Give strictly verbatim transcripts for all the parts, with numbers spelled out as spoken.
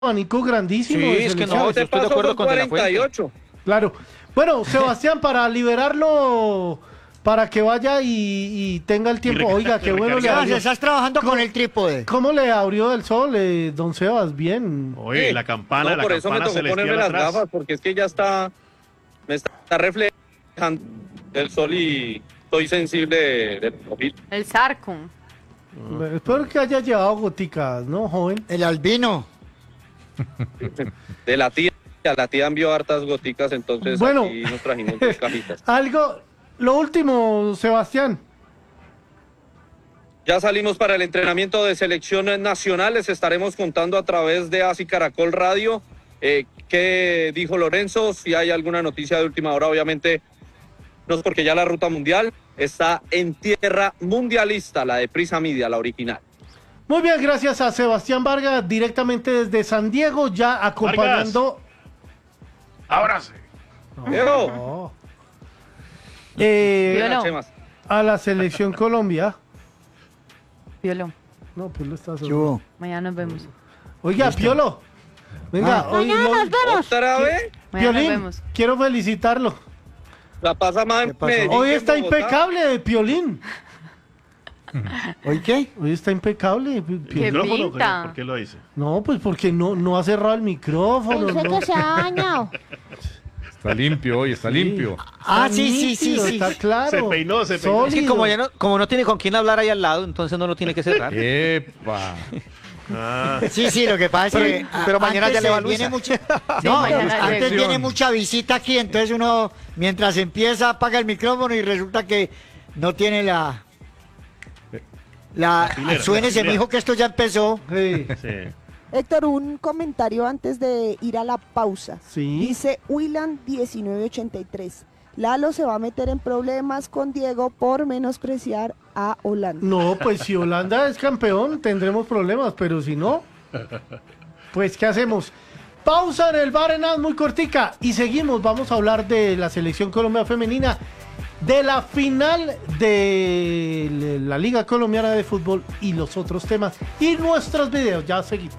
abanico grandísimo. Sí, de es que no, selecciones. yo estoy de acuerdo con De La Fuente. cuarenta y ocho. Claro. Bueno, Sebastián, para liberarlo, para que vaya y, y tenga el tiempo. Oiga, qué bueno le Sebas, abrió. estás trabajando ¿Cómo- con el trípode. ¿Cómo le abrió el sol, eh, don Sebas? Bien. Oye, Sí. la campana, No, la por eso me campana tocó celestial ponerme las atrás. gafas, porque es que ya está, me está reflejando el sol y estoy sensible de, de ojito. El Sarco. Espero que haya llevado goticas, ¿no, joven? El albino. de la tía. La tía envió hartas goticas, entonces Bueno. aquí nos trajimos dos cajitas. Algo, lo último, Sebastián. Ya salimos para el entrenamiento de selecciones nacionales. Estaremos contando a través de ASI Caracol Radio eh, qué dijo Lorenzo. Si hay alguna noticia de última hora, obviamente, no es porque ya la ruta mundial está en tierra mundialista, la de Prisa Media, la original. Muy bien, gracias a Sebastián Vargas, directamente desde San Diego, ya acompañando. Ahora sí. Diego. No. Eh, Violó. Chemas. a la selección Colombia. Piolo. No, Piolo está ¿Qué solo. hubo? Mañana nos vemos. Oiga, Piolo. Venga, Ah. hoy no- ¿Otra vez? Mañana nos Piolín, vemos. quiero felicitarlo. La pasa más ¿Qué en pasó? Medellín Hoy que en está Bogotá. impecable, Piolín. ¿Hoy qué? Hoy está impecable. Pi- ¿Qué ¿El micrófono? pinta? ¿Por qué lo dice? No, pues porque no, no ha cerrado el micrófono. Pensé no. que se ha dañado. Está limpio hoy, está Sí. limpio. Ah, Está sí, sí, sí, nítido, sí. Está claro. Se peinó, se peinó. Es que como, ya no, como no tiene con quién hablar ahí al lado, entonces no lo tiene que cerrar. ¡Epa! Ah, Sí, sí, lo que pasa es que pero a- mañana antes ya le va se viene Luisa. mucha, no, mañana antes llega. viene mucha visita aquí, entonces uno mientras empieza apaga el micrófono y resulta que no tiene la la filera, suénese la filera. mijo que esto ya empezó. Sí, sí. Héctor, un comentario antes de ir a la pausa. sí. Dice Willan diecinueve ochenta y tres. Lalo se va a meter en problemas con Diego por menospreciar a Holanda. No, pues si Holanda es campeón, tendremos problemas, pero si no, pues ¿qué hacemos? Pausa en el bar en As, muy cortica, y seguimos. Vamos a hablar de la selección Colombia femenina, de la final de la Liga Colombiana de Fútbol y los otros temas y nuestros videos. Ya seguimos.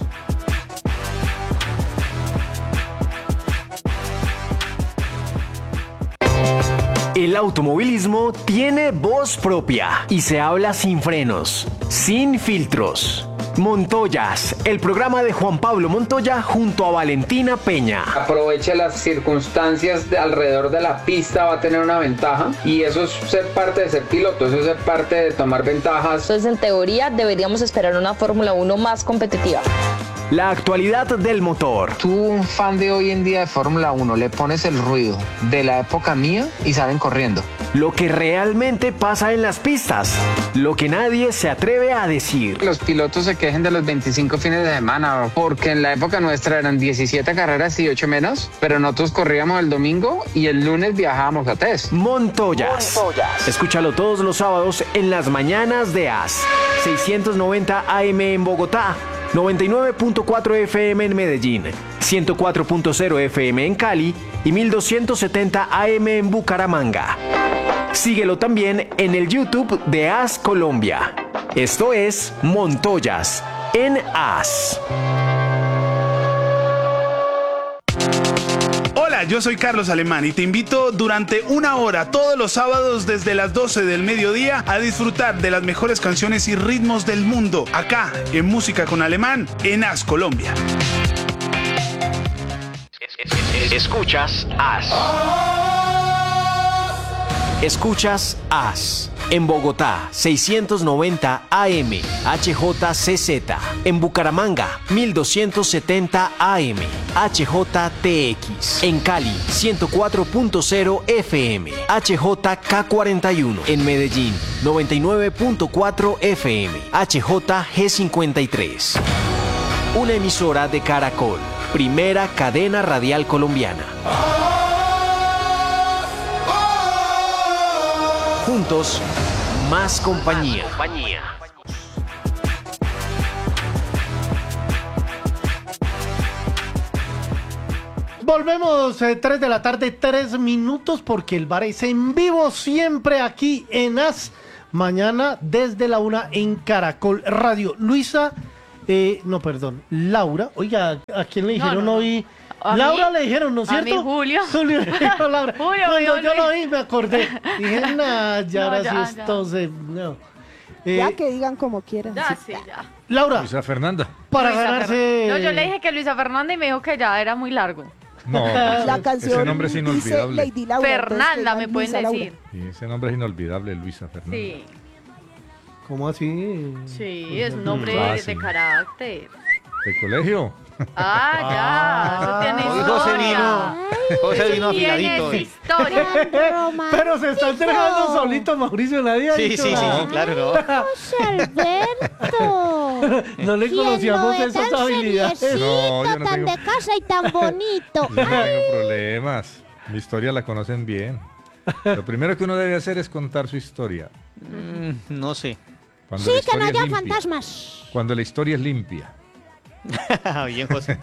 El automovilismo tiene voz propia y se habla sin frenos, sin filtros. Montoyas, el programa de Juan Pablo Montoya junto a Valentina Peña. Aproveche las circunstancias de alrededor de la pista, va a tener una ventaja y eso es ser parte de ser piloto, eso es ser parte de tomar ventajas. Entonces, en teoría, deberíamos esperar una Fórmula uno más competitiva. La actualidad del motor. Tú, un fan de hoy en día de Fórmula uno, le pones el ruido de la época mía y salen corriendo. Lo que realmente pasa en las pistas. Lo que nadie se atreve a decir. Los pilotos se quejen de los veinticinco fines de semana, porque en la época nuestra eran diecisiete carreras y ocho menos, pero nosotros corríamos el domingo y el lunes viajábamos a test. Montoyas. Montoyas. Escúchalo todos los sábados en las mañanas de As. seiscientos noventa A M en Bogotá, noventa y nueve punto cuatro F M en Medellín, ciento cuatro punto cero F M en Cali y mil doscientos setenta A M en Bucaramanga. Síguelo también en el YouTube de As Colombia. Esto es Montoyas en As. Hola, yo soy Carlos Alemán y te invito durante una hora todos los sábados desde las doce del mediodía a disfrutar de las mejores canciones y ritmos del mundo acá en Música con Alemán en As Colombia. Escuchas As. Escuchas As. En Bogotá, seiscientos noventa A M, H J C Z. En Bucaramanga, mil doscientos setenta A M, H J T X. En Cali, ciento cuatro punto cero F M, H J K cuarenta y uno. En Medellín, noventa y nueve punto cuatro F M, H J G cincuenta y tres. Una emisora de Caracol, primera cadena radial colombiana. Juntos, más compañía. Volvemos, eh, tres de la tarde, tres minutos, porque el bar es en vivo siempre aquí en As. Mañana desde la una en Caracol Radio. Luisa, Eh, no, perdón, Laura. Oiga, ¿a quién le dijeron no, no. hoy? ¿A Laura mí? le dijeron, ¿no es A cierto? mí, Julio. Julio le dijo Laura. Julio, Cuando Julio, yo lo Luis. vi me acordé. Dije, nah, ya No, ahora ya, sí ya. esto se... No. Eh, Ya que digan como quieran. Ya, sí. sí, ya. Laura, Luisa Fernanda. para Luisa ganarse... Fernan- No, yo le dije que Luisa Fernanda y me dijo que ya era muy largo. No, La canción ese nombre es dice inolvidable. Lady Laura. Fernanda, entonces, me pueden Luisa Laura. decir. Sí, ese nombre es inolvidable, Luisa Fernanda. Sí, ¿Cómo así? sí, es un nombre Ah, de, sí. de carácter. ¿De colegio? Ah, ya, eso tiene Hoy José historia. vino, José vino Tiene afiladito. esa hoy. historia. Pero se está entregando solito Mauricio, nadie ha Sí, dicho sí, sí, nada. sí, claro, no. José Alberto. No le ¿Quién conocíamos lo ve esas tan habilidades. seriecito, No, yo no tan tengo- de casa y tan bonito? Yo no tengo problemas. Mi historia la conocen bien. Lo primero que uno debe hacer es contar su historia. Mm, no sé. Cuando Sí, la que historia no es haya limpia. fantasmas. Cuando la historia es limpia. Bien, José.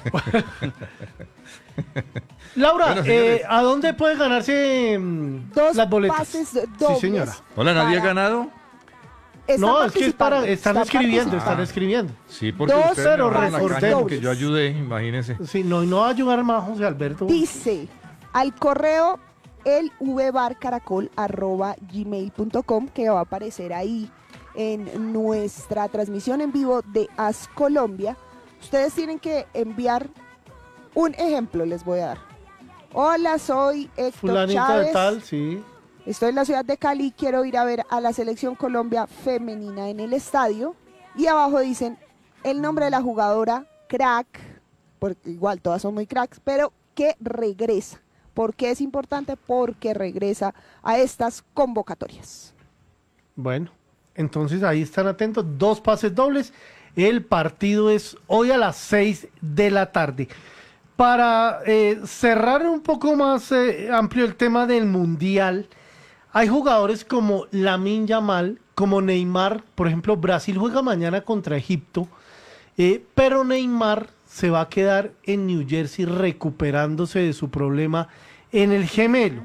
Laura, Bueno, señores. eh, ¿a dónde puede ganarse mm, Dos las boletas? pases dobles. Sí, señora. Hola, ¿nadie ha Para- ganado? Están No, es que es para... participando, Están están escribiendo, participando. están escribiendo. Sí, porque Dos, ustedes me pero bajaron la caña recordemos. porque yo ayudé, imagínense. Sí, no, y no va a ayudar más José Alberto. Dice al correo el vbarcaracol arroba gmail punto com que va a aparecer ahí en nuestra transmisión en vivo de As Colombia. Ustedes tienen que enviar un ejemplo, les voy a dar. Hola, soy Héctor Fulanito Chávez. de tal, sí. Estoy en la ciudad de Cali y quiero ir a ver a la selección Colombia femenina en el estadio. Y abajo dicen el nombre de la jugadora, crack, porque igual todas son muy cracks, pero que regresa. ¿Por qué es importante? Porque regresa a estas convocatorias. Bueno, entonces ahí están atentos. Dos pases dobles. El partido es hoy a las seis de la tarde. Para eh, cerrar un poco más eh, amplio el tema del Mundial, hay jugadores como Lamine Yamal, como Neymar. Por ejemplo, Brasil juega mañana contra Egipto, eh, pero Neymar se va a quedar en New Jersey recuperándose de su problema en el gemelo.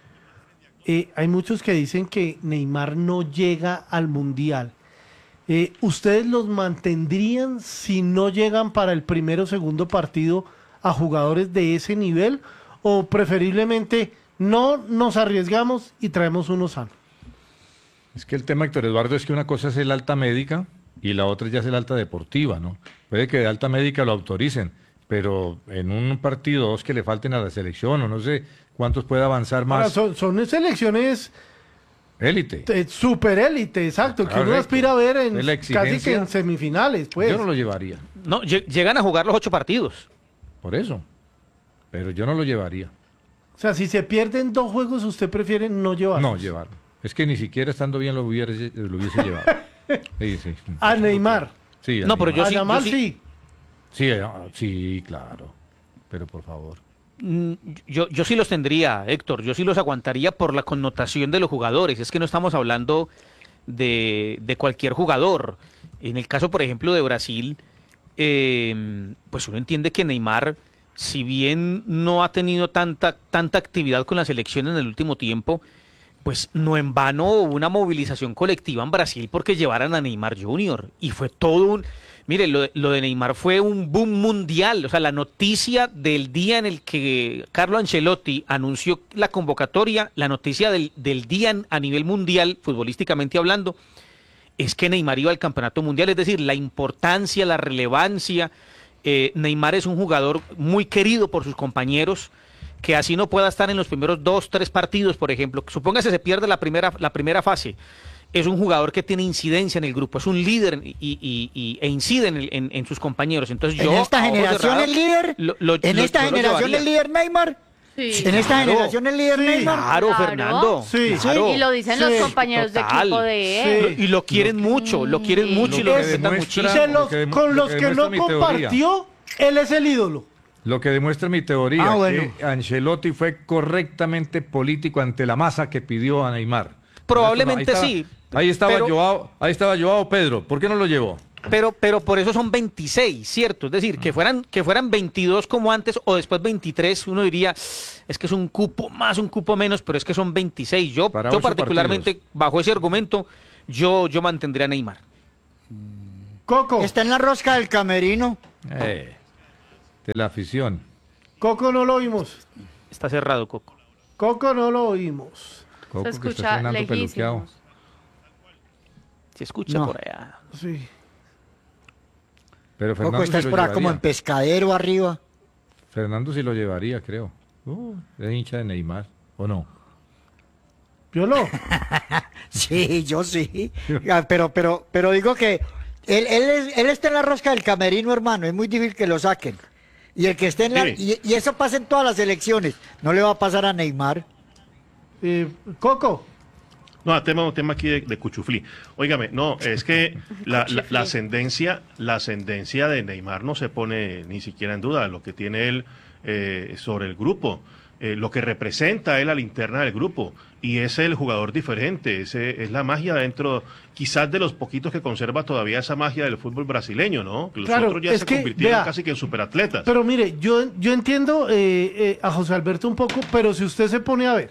Eh, hay muchos que dicen que Neymar no llega al Mundial. Eh, ¿Ustedes los mantendrían si no llegan para el primero o segundo partido a jugadores de ese nivel? ¿O preferiblemente no nos arriesgamos y traemos uno sano? Es que el tema, Héctor Eduardo, es que una cosa es el alta médica y la otra ya es el alta deportiva, ¿no? Puede que de alta médica lo autoricen, pero en un partido dos que le falten a la selección o no sé cuántos puede avanzar Ahora, más. son, son selecciones Élite. eh, super élite, exacto, que uno Correcto. aspira a ver en Es la casi que exigencia. en semifinales, pues. Yo no lo llevaría, No, lle- llegan a jugar los ocho partidos. por eso. Pero yo no lo llevaría. O sea, si se pierden dos juegos, ¿usted prefiere no llevarlos? No, llevar. Es que ni siquiera estando bien lo hubiese, lo hubiese llevado. Sí, sí. A Neymar. Sí, a No, pero yo A sí- Yamal sí- sí. Sí, ah, sí, claro. Pero por favor. Mm, Yo, yo sí los tendría, Héctor, yo sí los aguantaría por la connotación de los jugadores. Es que no estamos hablando de, de cualquier jugador. En el caso, por ejemplo, de Brasil, eh, pues uno entiende que Neymar, si bien no ha tenido tanta, tanta actividad con la selección en el último tiempo, pues no en vano hubo una movilización colectiva en Brasil porque llevaran a Neymar junior Y fue todo un... Mire, lo, de- lo de Neymar fue un boom mundial. O sea, la noticia del día en el que Carlo Ancelotti anunció la convocatoria, la noticia del, del día en- a nivel mundial, futbolísticamente hablando, es que Neymar iba al campeonato mundial. Es decir, la importancia, la relevancia. Eh, Neymar es un jugador muy querido por sus compañeros, que así no pueda estar en los primeros dos, tres partidos, por ejemplo. Supóngase se pierde la primera, la primera fase. Es un jugador que tiene incidencia en el grupo, es un líder y, y- y- e incide en, el- en- en sus compañeros. Entonces ¿En yo, esta a ojos generación cerrados, el líder? lo- lo- ¿En lo- esta yo lo generación llevaría. el líder Neymar? Sí. ¿En esta Claro. generación el líder Sí. Neymar? Claro, Claro. Fernando. Sí. claro. Y lo dicen los Sí, compañeros de total. equipo de él. Sí. Y lo quieren mucho, lo quieren mucho y Lo lo que respetan demuestra- muchísimo. De los- lo que demu- con lo los que que no demuestra mi teoría. compartió, él es el ídolo. Lo que demuestra mi teoría, Ah, bueno. que Ancelotti fue correctamente político ante la masa que pidió a Neymar. Probablemente Ahí estaba- sí, Ahí estaba, pero- Joao, ahí estaba Joao Pedro. ¿Por qué no lo llevó? Pero, pero por eso son veintiséis, ¿cierto? Es decir, que fueran, que fueran veintidós como antes o después veintitrés, uno diría, es que es un cupo más, un cupo menos, pero es que son veintiséis. Yo, Para yo ocho particularmente, bajo ese argumento, yo, yo mantendría a Neymar. Coco. Está en la rosca del camerino. Eh, de la afición. Coco no lo oímos. Está cerrado, Coco. Coco no lo oímos. Coco, que escucha está sonando lejísimos. peluqueado. Se escucha No. por allá. Sí. Pero Fernando Coco, estás sí lo por acá como llevaría. en pescadero arriba. Fernando sí lo llevaría, creo. Uh, es hincha de Neymar, ¿o no? Yo no. Sí, yo sí. Ah, Pero, pero, pero digo que él, él, es- él está en la rosca del camerino, hermano. Es muy difícil que lo saquen. Y el que esté en la... Sí. Y, y eso pasa en todas las elecciones. No le va a pasar a Neymar. Eh, Coco. No, tema, un tema aquí de, de cuchuflí. Óigame, no, es que la, la, la ascendencia, la ascendencia de Neymar no se pone ni siquiera en duda. Lo que tiene él eh, sobre el grupo, eh, lo que representa él a la interna del grupo, y es el jugador diferente, ese, es la magia dentro, quizás de los poquitos que conserva todavía esa magia del fútbol brasileño, ¿no? Que los Claro, otros ya es se que, convirtieron vea, casi que en superatletas. Pero mire, yo, yo entiendo eh, eh, a José Alberto un poco, pero si usted se pone a ver,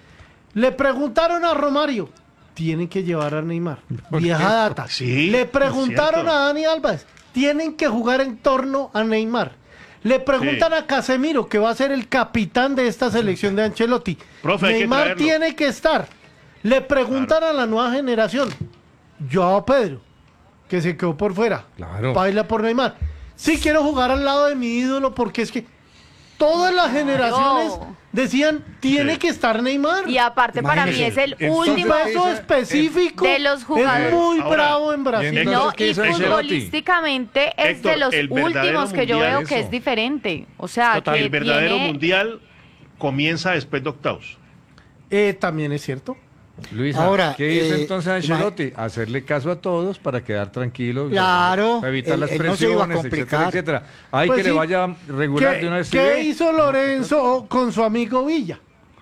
le preguntaron a Romario, tienen que llevar a Neymar, vieja data. Sí, Le es preguntaron cierto. a Dani Alves, tienen que jugar en torno a Neymar. Le preguntan Sí. a Casemiro, que va a ser el capitán de esta selección de Ancelotti. Profe, hay que Neymar traerlo. tiene que estar. Le preguntan a la nueva generación, Joao Pedro, que se quedó por fuera, Claro. baila por Neymar. Sí quiero jugar al lado de mi ídolo porque es que todas las generaciones decían, tiene Sí. que estar Neymar. Y aparte para mí es el último peso específico de los jugadores. es muy Ahora, bravo en Brasil. No, ¿qué y hizo Ancelotti? futbolísticamente es Héctor, de los el verdadero últimos que yo mundial, veo que eso. es diferente. O sea, Total, que El verdadero tiene- mundial comienza después de octavos. Eh, también es cierto. Luisa, Ahora, ¿qué hizo eh, entonces Ancelotti? Hacerle caso a todos para quedar tranquilo. Claro, Para evitar él- las él no se iba a presiones, etcétera, complicar. etcétera. Hay Pues que sí. le vaya regular ¿Qué, de una vez. qué ¿sí ve? hizo Lorenzo con su amigo Villa?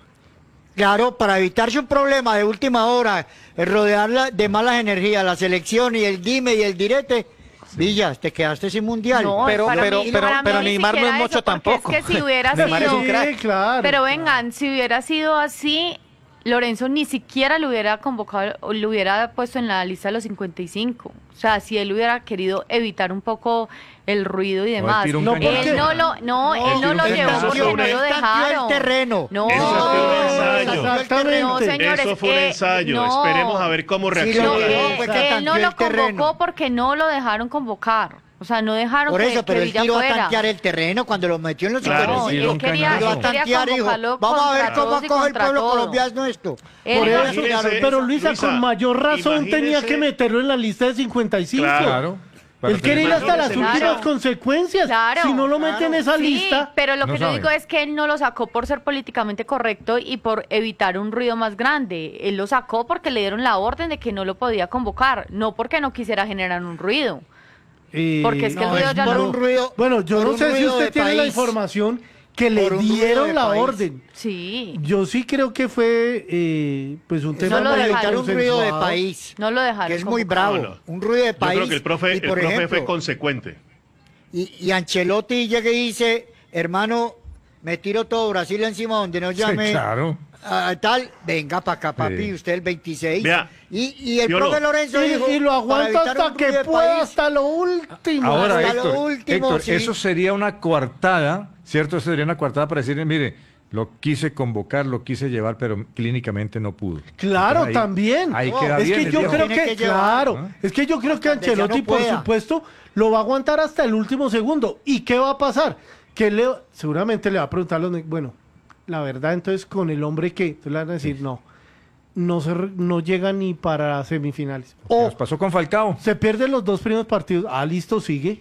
Claro, para evitarse un problema de última hora, eh, rodearla de malas energías, la selección y el dime y el direte. Villa, te quedaste sin mundial. No, Pero- para pero- mí- pero- para mí pero ni Neymar no es siquiera mucho eso, porque tampoco. Es que si hubiera Neymar es sido... un crack. Sí, claro. Pero vengan, si hubiera sido así, Lorenzo ni siquiera lo hubiera convocado, o lo hubiera puesto en la lista de los cincuenta y cinco. O sea, si él hubiera querido evitar un poco el ruido y demás. tira un No, cañazo. porque- Él no lo, no, él no lo tira un llevó cañazo. porque no lo Él tanteó dejaron. el terreno. No, Eso fue un ensayo. Exactamente. No, señores, Eso fue un eh, ensayo. no. Esperemos a ver cómo Sí, reacciona. lo No, que- él, fue que él tanteó no lo el terreno. convocó porque no lo dejaron convocar. O sea, no dejaron Por que, eso, que pero él Villa tiró a fuera. tantear el terreno cuando lo metió en los Claro, No, sí, él un quería, cañazo. Tiró a él quería tantear, hijo. convocarlo Vamos a ver contra cómo todos y acoge el contra pueblo todos. colombiano esto. Él Por no- eso, Imagínese- pero Luisa, Luisa, con mayor razón tenía imagínese- que meterlo en la lista de cincuenta y cinco. Claro. Para Él quiere ir tener- hasta las Claro. últimas consecuencias. Claro, si no lo mete en esa Sí, lista, pero lo No que yo sabe. digo es que él no lo sacó por ser políticamente correcto y por evitar un ruido más grande. Él lo sacó porque le dieron la orden de que no lo podía convocar, no porque no quisiera generar un ruido. eh, Porque es que el No, ruido es ya por no- un ruido. bueno, yo por no un sé si ruido usted de tiene la país. información que le Por un ruido dieron de la país. orden. Sí, Yo sí creo que fue eh, pues un tema lo medio dejaron. Evitar un ruido de consensuado. país. no lo dejaron. Que es muy convocar. bravo. No, no. Un ruido de Yo país. creo que el profe, y el por profe ejemplo, fue consecuente. Y, y Ancelotti llega y dice, hermano, me tiro todo Brasil encima donde no Sí, llame claro. a tal, venga para acá, papi, Sí. usted el veintiséis. Vea, y, y el Piolo. profe Lorenzo dijo, Y, y lo para aguanta evitar hasta un que ruido de pueda, país, hasta lo último. Ahora, hasta lo Héctor, último, Héctor, sí. eso sería una coartada, ¿cierto? Eso sería una coartada para decirle, mire, lo quise convocar, lo quise llevar, pero clínicamente no pudo. Claro, Ahí- también. Ahí No, queda es bien. que el yo viejo. creo Tiene que, que llevar, claro, ¿no? es que yo creo que Hasta que ya Ancelotti, no por pueda. supuesto, lo va a aguantar hasta el último segundo. ¿Y qué va a pasar? Que le, seguramente le va a preguntar, a los ne- bueno, la verdad, entonces con el hombre que, entonces le van a decir, no, no, se, re- no llega ni para semifinales. O Nos pasó con Falcao. se pierden los dos primeros partidos, ah, listo, sigue.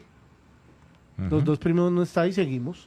Los dos primeros no está y seguimos.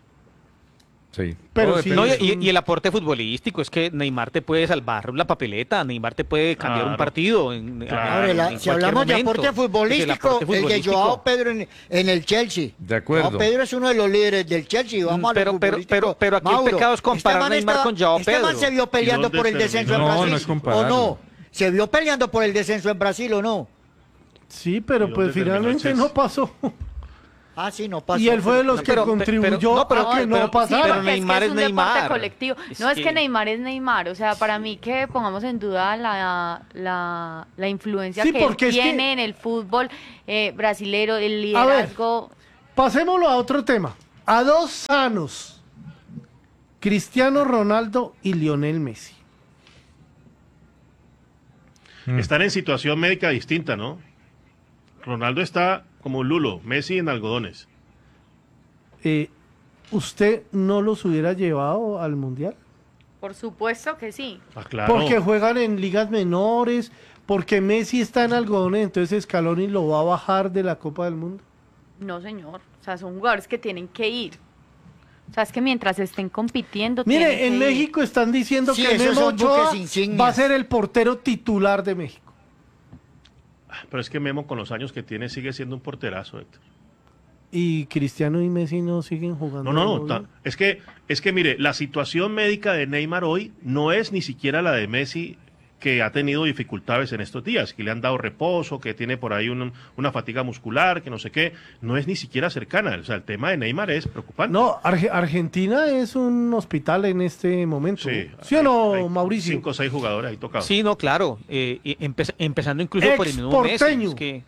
Sí. Pero Todo sí, depende. No, es y, un- y el aporte futbolístico es que Neymar te puede salvar la papeleta, Neymar te puede cambiar un Claro. partido. En, Claro. Ahora, la- en si cualquier hablamos de momento. aporte Es futbolístico, aporte el de futbolístico. Joao Pedro en, en el Chelsea. De acuerdo. Joao Pedro es uno de los líderes del Chelsea. Vamos a lo Pero- pero- futbolístico. pero- pero aquí el Mauro, pecado es comparar este man Neymar estaba- con Joao Este man Pedro. se vio peleando ¿Y dónde por el terminó? descenso en No, Brasil. no es ¿O compararlo. no? ¿Se vio peleando por el descenso en Brasil o no? Sí, pero ¿Y pues dónde terminó el finalmente Chelsea? no pasó. Ah, sí, no pasó. Y él fue de los No, que pero- contribuyó pero- no, pero- a que no pero- pasara. pero porque es que Neymar es es un deporte Neymar. colectivo. Es no, es que que- Neymar es Neymar. O sea, para mí que pongamos en duda la, la, la influencia Sí, que él porque es que- tiene en el fútbol eh, brasilero, el A ver, liderazgo. pasémoslo a otro tema. A dos sanos, Cristiano Ronaldo y Lionel Messi. Están en situación médica distinta, ¿no? Ronaldo está como un lulo, Messi en algodones. Eh, ¿Usted no los hubiera llevado al Mundial? Por supuesto que sí. Ah, claro. Porque juegan en ligas menores, porque Messi está en algodones, entonces Scaloni lo va a bajar de la Copa del Mundo. No, señor. O sea, son jugadores que tienen que ir. O sea, es que mientras estén compitiendo. Mire, tienen en que ir. México están diciendo Sí, que esos Memo son Ochoa buques insignias. va a ser el portero titular de México. Pero es que Memo con los años que tiene sigue siendo un porterazo, Héctor. Y Cristiano y Messi no siguen jugando. No, no, no. ta- Es que, es que mire, la situación médica de Neymar hoy no es ni siquiera la de Messi, que ha tenido dificultades en estos días, que le han dado reposo, que tiene por ahí un- una fatiga muscular, que no sé qué. No es ni siquiera cercana. O sea, el tema de Neymar es preocupante. No, Arge- Argentina es un hospital en este momento. ¿Sí, Sí, o no, hay Mauricio? Cinco o seis jugadores ahí tocados. Sí, no, claro. eh, y empe- empezando incluso por el mismo Messi. Exporteño. Es, que,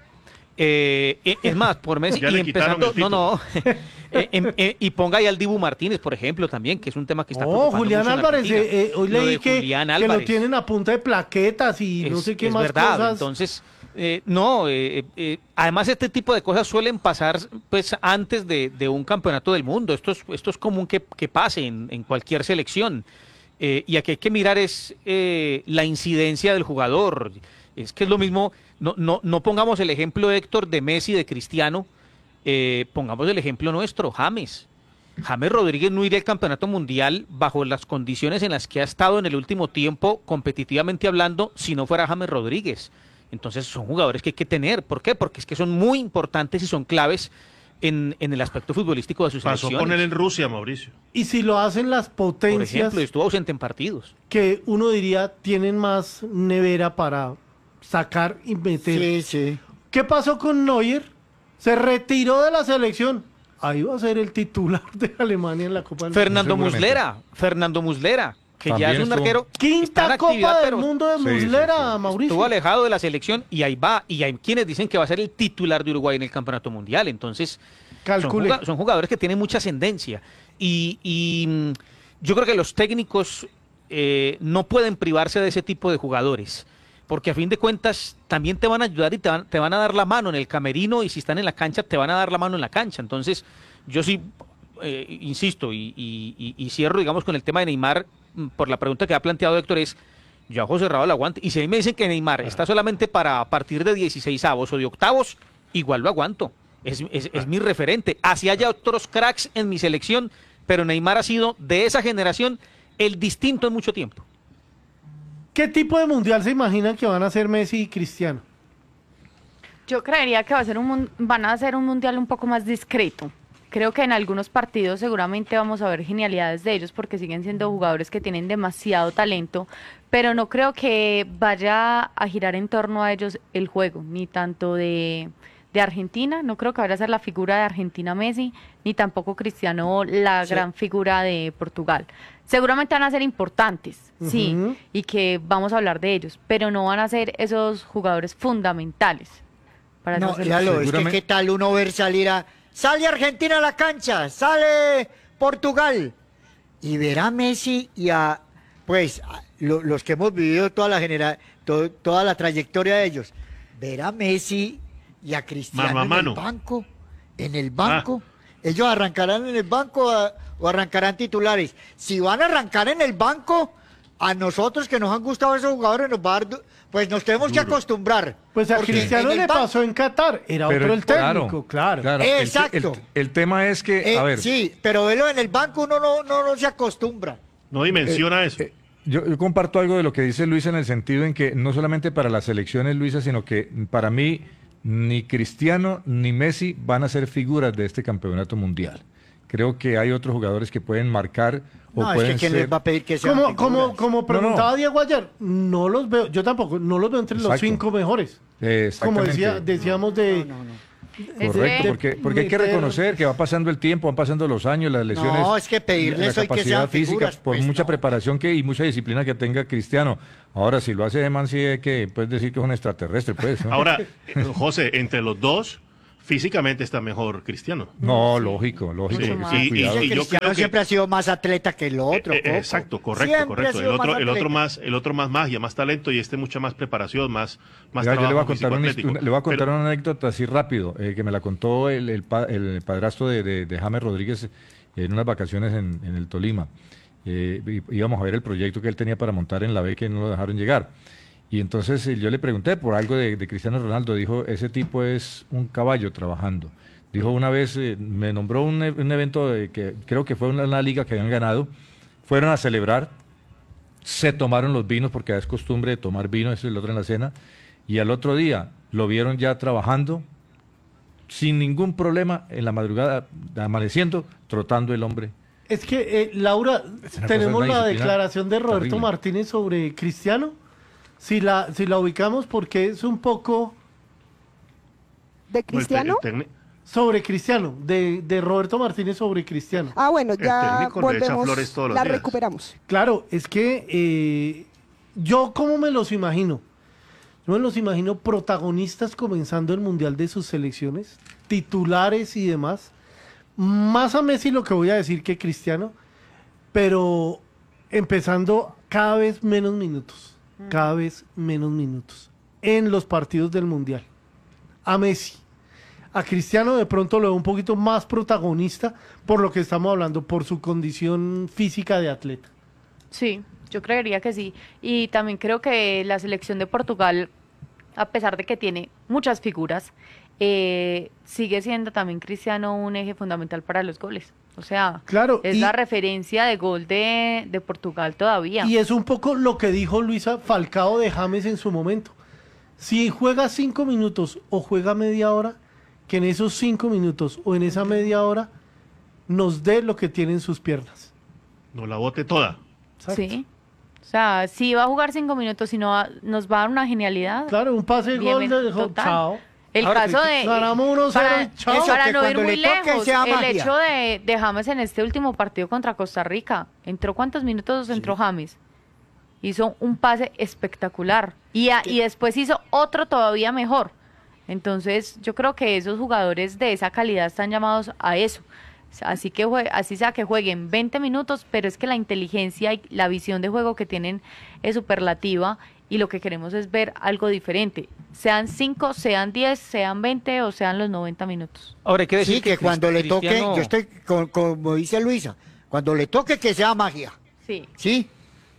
eh, eh, es más, por Messi. Ya y le quitaron empezando. el No, no. Eh, em- eh, y ponga ahí al Dibu Martínez, por ejemplo, también, que es un tema que está No, preocupando Julián mucho en Álvarez, Argentina. eh, eh, hoy Lo leí de que, Julián que lo Álvarez. tienen a punta de plaquetas y no Es- sé qué es más verdad. cosas. Entonces, eh, no, eh, eh, además este tipo de cosas suelen pasar pues antes de, de un campeonato del mundo. Esto es, esto es común que, que pase en, en cualquier selección. Eh, y aquí hay que mirar es eh, la incidencia del jugador. Es que es lo mismo, no, no, no pongamos el ejemplo, Héctor, de Messi, de Cristiano, eh, pongamos el ejemplo nuestro, James. James Rodríguez no iría al campeonato mundial bajo las condiciones en las que ha estado en el último tiempo, competitivamente hablando, si no fuera James Rodríguez. Entonces son jugadores que hay que tener. ¿Por qué? Porque es que son muy importantes y son claves en, en el aspecto futbolístico de sus Pasó selecciones. con él en Rusia, Mauricio. Y si lo hacen las Por potencias ejemplo, estuvo ausente en partidos. que uno diría tienen más nevera para sacar y meter. Sí, sí. ¿Qué pasó con Neuer? Se retiró de la selección. Ahí va a ser el titular de Alemania en la Copa del Fernando Mundo. Muslera, Fernando Muslera, que También ya es un estuvo- arquero. está Quinta en actividad, Copa del pero Mundo de Sí, sí, Muslera, sí. Mauricio. estuvo alejado de la selección y ahí va. Y hay quienes dicen que va a ser el titular de Uruguay en el campeonato mundial. Entonces, son, Calcule. juga- son jugadores que tienen mucha ascendencia. Y, y, mm, yo creo que los técnicos eh, no pueden privarse de ese tipo de jugadores. Porque a fin de cuentas también te van a ayudar y te van, te van a dar la mano en el camerino, y si están en la cancha te van a dar la mano en la cancha. Entonces, yo sí, eh, insisto, y, y- y- y cierro, digamos, con el tema de Neymar, mm, por la pregunta que ha planteado Héctor, es, yo a ojo cerrado el aguante. Y si a mí me dicen que Neymar está solamente para a partir de dieciséis avos o de octavos, igual lo aguanto. Es, es- es mi referente. Así haya otros cracks en mi selección, pero Neymar ha sido de esa generación el distinto en mucho tiempo. ¿Qué tipo de mundial se imaginan que van a hacer Messi y Cristiano? Yo creería que va a ser un, mun- van a ser un mundial un poco más discreto. Creo que en algunos partidos seguramente vamos a ver genialidades de ellos porque siguen siendo jugadores que tienen demasiado talento, pero no creo que vaya a girar en torno a ellos el juego, ni tanto de, de Argentina, no creo que vaya a ser la figura de Argentina Messi, ni tampoco Cristiano la Sí. gran figura de Portugal. Seguramente van a ser importantes, sí, Ujú. y que vamos a hablar de ellos, pero no van a ser esos jugadores fundamentales. Para No, esa selección. ya lo es que Seguramente- qué tal uno ver salir a... Sale Argentina a la cancha, sale Portugal. Y ver a Messi y a... Pues, a lo- los que hemos vivido toda la genera, to- toda la trayectoria de ellos. Ver a Messi y a Cristiano Mano a en mano. el banco. En el banco. Ellos arrancarán en el banco a- o arrancarán titulares. Si van a arrancar en el banco, a nosotros que nos han gustado esos jugadores nos va a dar... du- Pues nos tenemos que Duro. acostumbrar. Pues a porque Cristiano en el le ban- pasó en Qatar, era Pero otro el técnico, claro. claro. El- Exacto. El, el tema es que, Eh, a ver, Sí, pero verlo en el banco uno no, no, no se acostumbra. No dimensiona eso. eh, yo, yo comparto algo de lo que dice Luisa en el sentido en que no solamente para las selecciones, Luisa, sino que para mí ni Cristiano ni Messi van a ser figuras de este campeonato mundial. Creo que hay otros jugadores que pueden marcar o No, es pueden que ¿quién ser... les va a pedir que sean Como, como, figuras? como preguntaba no. Diego ayer, no los veo, yo tampoco, no los veo entre los Exacto. cinco mejores. Eh, Como exactamente. decía, decíamos de, No, no, no. Correcto, porque, porque hay que reconocer que va pasando el tiempo, van pasando los años, las lesiones. No, es que pedirles la hoy que capacidad sean física, figuras, por pues, mucha no. preparación que y mucha disciplina que tenga Cristiano. Ahora, si lo hace de man, sí hay que puedes decir que es un extraterrestre, pues. ¿no? Ahora, eh, José, entre los dos, físicamente está mejor Cristiano. No, lógico, lógico. Sí, sí, y- cuidado. y- y yo Cristiano creo que- siempre ha sido más atleta que el otro. Eh, eh, Coco. exacto, correcto, Siempre ha correcto. El sido otro, más el otro atleta. más, el otro más magia, más talento y este mucha más preparación, más, más Oiga, yo le voy a trabajo contar, una, físico-atlético. una- le voy a contar Pero- una anécdota así rápido, eh, que me la contó el, el, pa- el padrastro de, de, de James Rodríguez en unas vacaciones en, en el Tolima. Eh, í- íbamos a ver el proyecto que él tenía para montar en la B que no lo dejaron llegar. Y entonces eh, yo le pregunté por algo de, de Cristiano Ronaldo, dijo, ese tipo es un caballo trabajando. Dijo una vez, eh, me nombró un, e- un evento de que creo que fue una, una liga que habían ganado, fueron a celebrar, se tomaron los vinos porque es costumbre de tomar vino, eso es el otro en la cena, y al otro día lo vieron ya trabajando sin ningún problema en la madrugada, amaneciendo, trotando el hombre. Es que, eh, Laura, una tenemos cosa, una la disciplina declaración de Roberto terrible. Martínez sobre Cristiano. Si la, si la ubicamos, porque es un poco ¿De Cristiano? El te- el tecni- sobre Cristiano, de, de Roberto Martínez sobre Cristiano. Ah, bueno, el ya técnico le echa volvemos, flores todos los la días. recuperamos. Claro, es que eh, yo cómo me los imagino. Yo me los imagino protagonistas comenzando el Mundial de sus selecciones, titulares y demás. Más a Messi lo que voy a decir que Cristiano, pero empezando cada vez menos minutos, cada vez menos minutos en los partidos del Mundial. A Messi. A Cristiano de pronto lo veo un poquito más protagonista por lo que estamos hablando, por su condición física de atleta. Sí, yo creería que sí. Y también creo que la selección de Portugal, a pesar de que tiene muchas figuras, eh, sigue siendo también Cristiano un eje fundamental para los goles. O sea, Claro, es y- la referencia de gol de, de Portugal todavía. Y es un poco lo que dijo Luisa Falcao de James en su momento. Si juega cinco minutos o juega media hora, que en esos cinco minutos o en esa media hora nos dé lo que tienen sus piernas. No la bote toda. Sí. O sea, si va a jugar cinco minutos y no va- nos va a dar una genialidad. Claro, un pase de gol bien, de total. chao. El Ahora, caso de... ganamos uno cero para y chao. Eso, para que no ir cuando muy le toque lejos, sea el magia. hecho de, de James en este último partido contra Costa Rica. ¿Entró cuántos minutos entró James? Hizo un pase espectacular. Y, a- y después hizo otro todavía mejor. Entonces, yo creo que esos jugadores de esa calidad están llamados a eso. Así que jue- así sea que jueguen veinte minutos, pero es que la inteligencia y la visión de juego que tienen es superlativa y lo que queremos es ver algo diferente. Sean cinco, sean diez, sean veinte o sean los noventa minutos. Ahora hay que decir Sí, que Cris- cuando le toque, Cristiano- yo estoy con- como dice Luisa, cuando le toque que sea magia. Sí. Sí,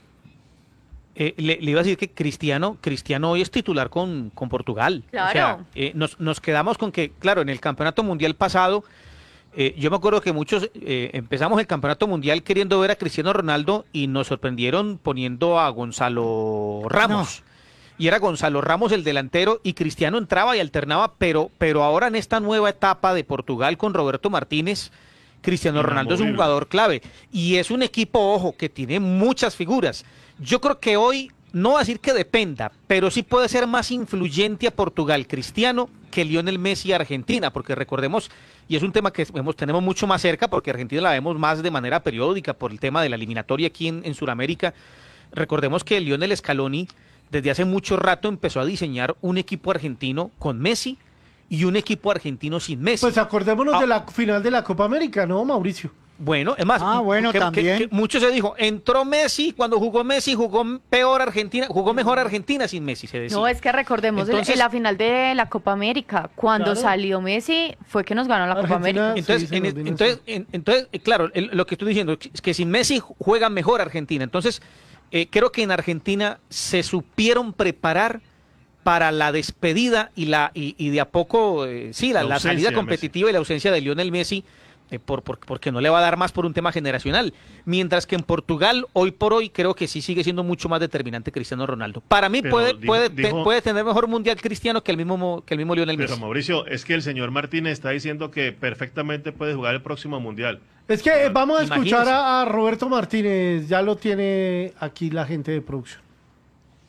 Eh, le, le iba a decir que Cristiano, Cristiano hoy es titular con, con Portugal. Claro. O sea, eh, nos, nos quedamos con que, claro, en el campeonato mundial pasado, eh, yo me acuerdo que muchos eh, empezamos el campeonato mundial queriendo ver a Cristiano Ronaldo y nos sorprendieron poniendo a Gonzalo Ramos. Y era Gonzalo Ramos el delantero y Cristiano entraba y alternaba, pero, pero ahora en esta nueva etapa de Portugal con Roberto Martínez, Cristiano Ronaldo es un Inamovible. jugador clave y es un equipo, ojo, que tiene muchas figuras. Yo creo que hoy, no voy a decir que dependa, pero sí puede ser más influyente a Portugal Cristiano que Lionel Messi a Argentina, porque recordemos, y es un tema que vemos, tenemos mucho más cerca, porque Argentina la vemos más de manera periódica por el tema de la eliminatoria aquí en, en Sudamérica. Recordemos que Lionel Scaloni desde hace mucho rato empezó a diseñar un equipo argentino con Messi y un equipo argentino sin Messi. Pues acordémonos Ah. de la final de la Copa América, ¿no, Mauricio? Bueno, es más, Ah, bueno, que- que- también. que mucho se dijo, entró Messi, cuando jugó Messi jugó peor Argentina, jugó mejor Argentina sin Messi, se decía. No, es que recordemos el- Entonces- en la final de la Copa América, cuando Claro. salió Messi, fue que nos ganó la Copa Argentina- América. Entonces, Sí, se en- nos vino entonces, encima. en- entonces, eh, claro, el- lo que estoy diciendo es que sin Messi juega mejor Argentina. Entonces, eh, creo que en Argentina se supieron preparar para la despedida y la y, y de a poco, eh, sí, la, La la ausencia salida de competitiva y la ausencia de Lionel Messi, eh, por, por- porque no le va a dar más por un tema generacional. Mientras que en Portugal, hoy por hoy, creo que sí sigue siendo mucho más determinante Cristiano Ronaldo. Para mí Pero puede, dijo- puede, dijo- puede tener mejor mundial Cristiano que el mismo, mo- que el mismo Lionel Pero Messi. Mauricio, es que el señor Martínez está diciendo que perfectamente puede jugar el próximo mundial. Es que eh, vamos a escuchar Imagínese. a, a Roberto Martínez, ya lo tiene aquí la gente de producción.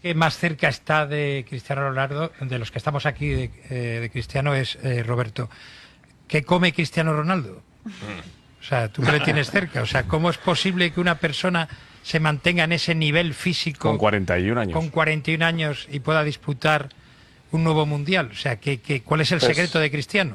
que más cerca está de Cristiano Ronaldo, de los que estamos aquí de, eh, de Cristiano, es eh, Roberto. ¿Qué come Cristiano Ronaldo? O sea, tú que le tienes cerca. O sea, ¿cómo es posible que una persona se mantenga en ese nivel físico con cuarenta y un años, con cuarenta y un años y pueda disputar un nuevo mundial? O sea, ¿qué, qué, ¿cuál es el Pues, secreto de Cristiano?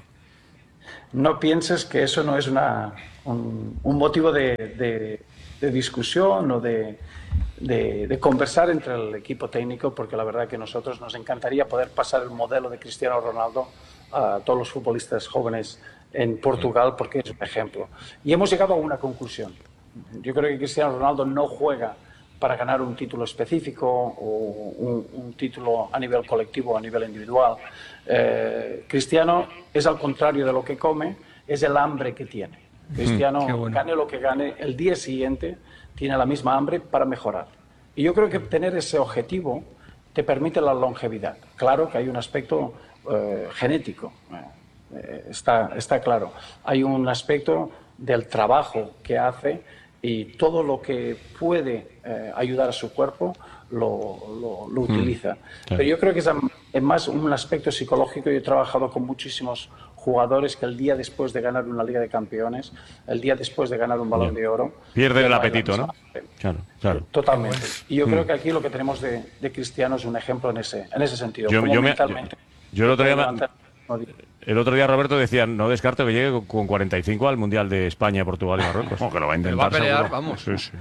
No pienses que eso no es una, un, un motivo de, de, de discusión o de, de, de conversar entre el equipo técnico, porque la verdad que nosotros nos encantaría poder pasar el modelo de Cristiano Ronaldo a todos los futbolistas jóvenes en Portugal, porque es un ejemplo. Y hemos llegado a una conclusión. Yo creo que Cristiano Ronaldo no juega para ganar un título específico o un, un título a nivel colectivo o a nivel individual. Eh, Cristiano es al contrario de lo que come, es el hambre que tiene. Cristiano, Mm, bueno. gane lo que gane, el día siguiente tiene la misma hambre para mejorar. Y yo creo que tener ese objetivo te permite la longevidad. Claro que hay un aspecto eh, genético, eh, está, está claro. Hay un aspecto del trabajo que hace y todo lo que puede eh, ayudar a su cuerpo lo, lo, lo utiliza. claro. Pero yo creo que es, es más un aspecto psicológico. Yo he trabajado con muchísimos jugadores que el día después de ganar una Liga de Campeones, el día después de ganar un Balón de Oro, Pierden el ya apetito, bailan ¿no? esa- Claro, claro. Totalmente. Y yo Mm. creo que aquí lo que tenemos de, de Cristiano es un ejemplo en ese, en ese sentido. Yo, Como yo me- mentalmente yo el otro día me- puede levantar- el otro día Roberto decía, no descarto que llegue con- con cuarenta y cinco al Mundial de España, Portugal y Marruecos. que lo va a intentar. va a pelear, seguro. vamos. Sí, sí.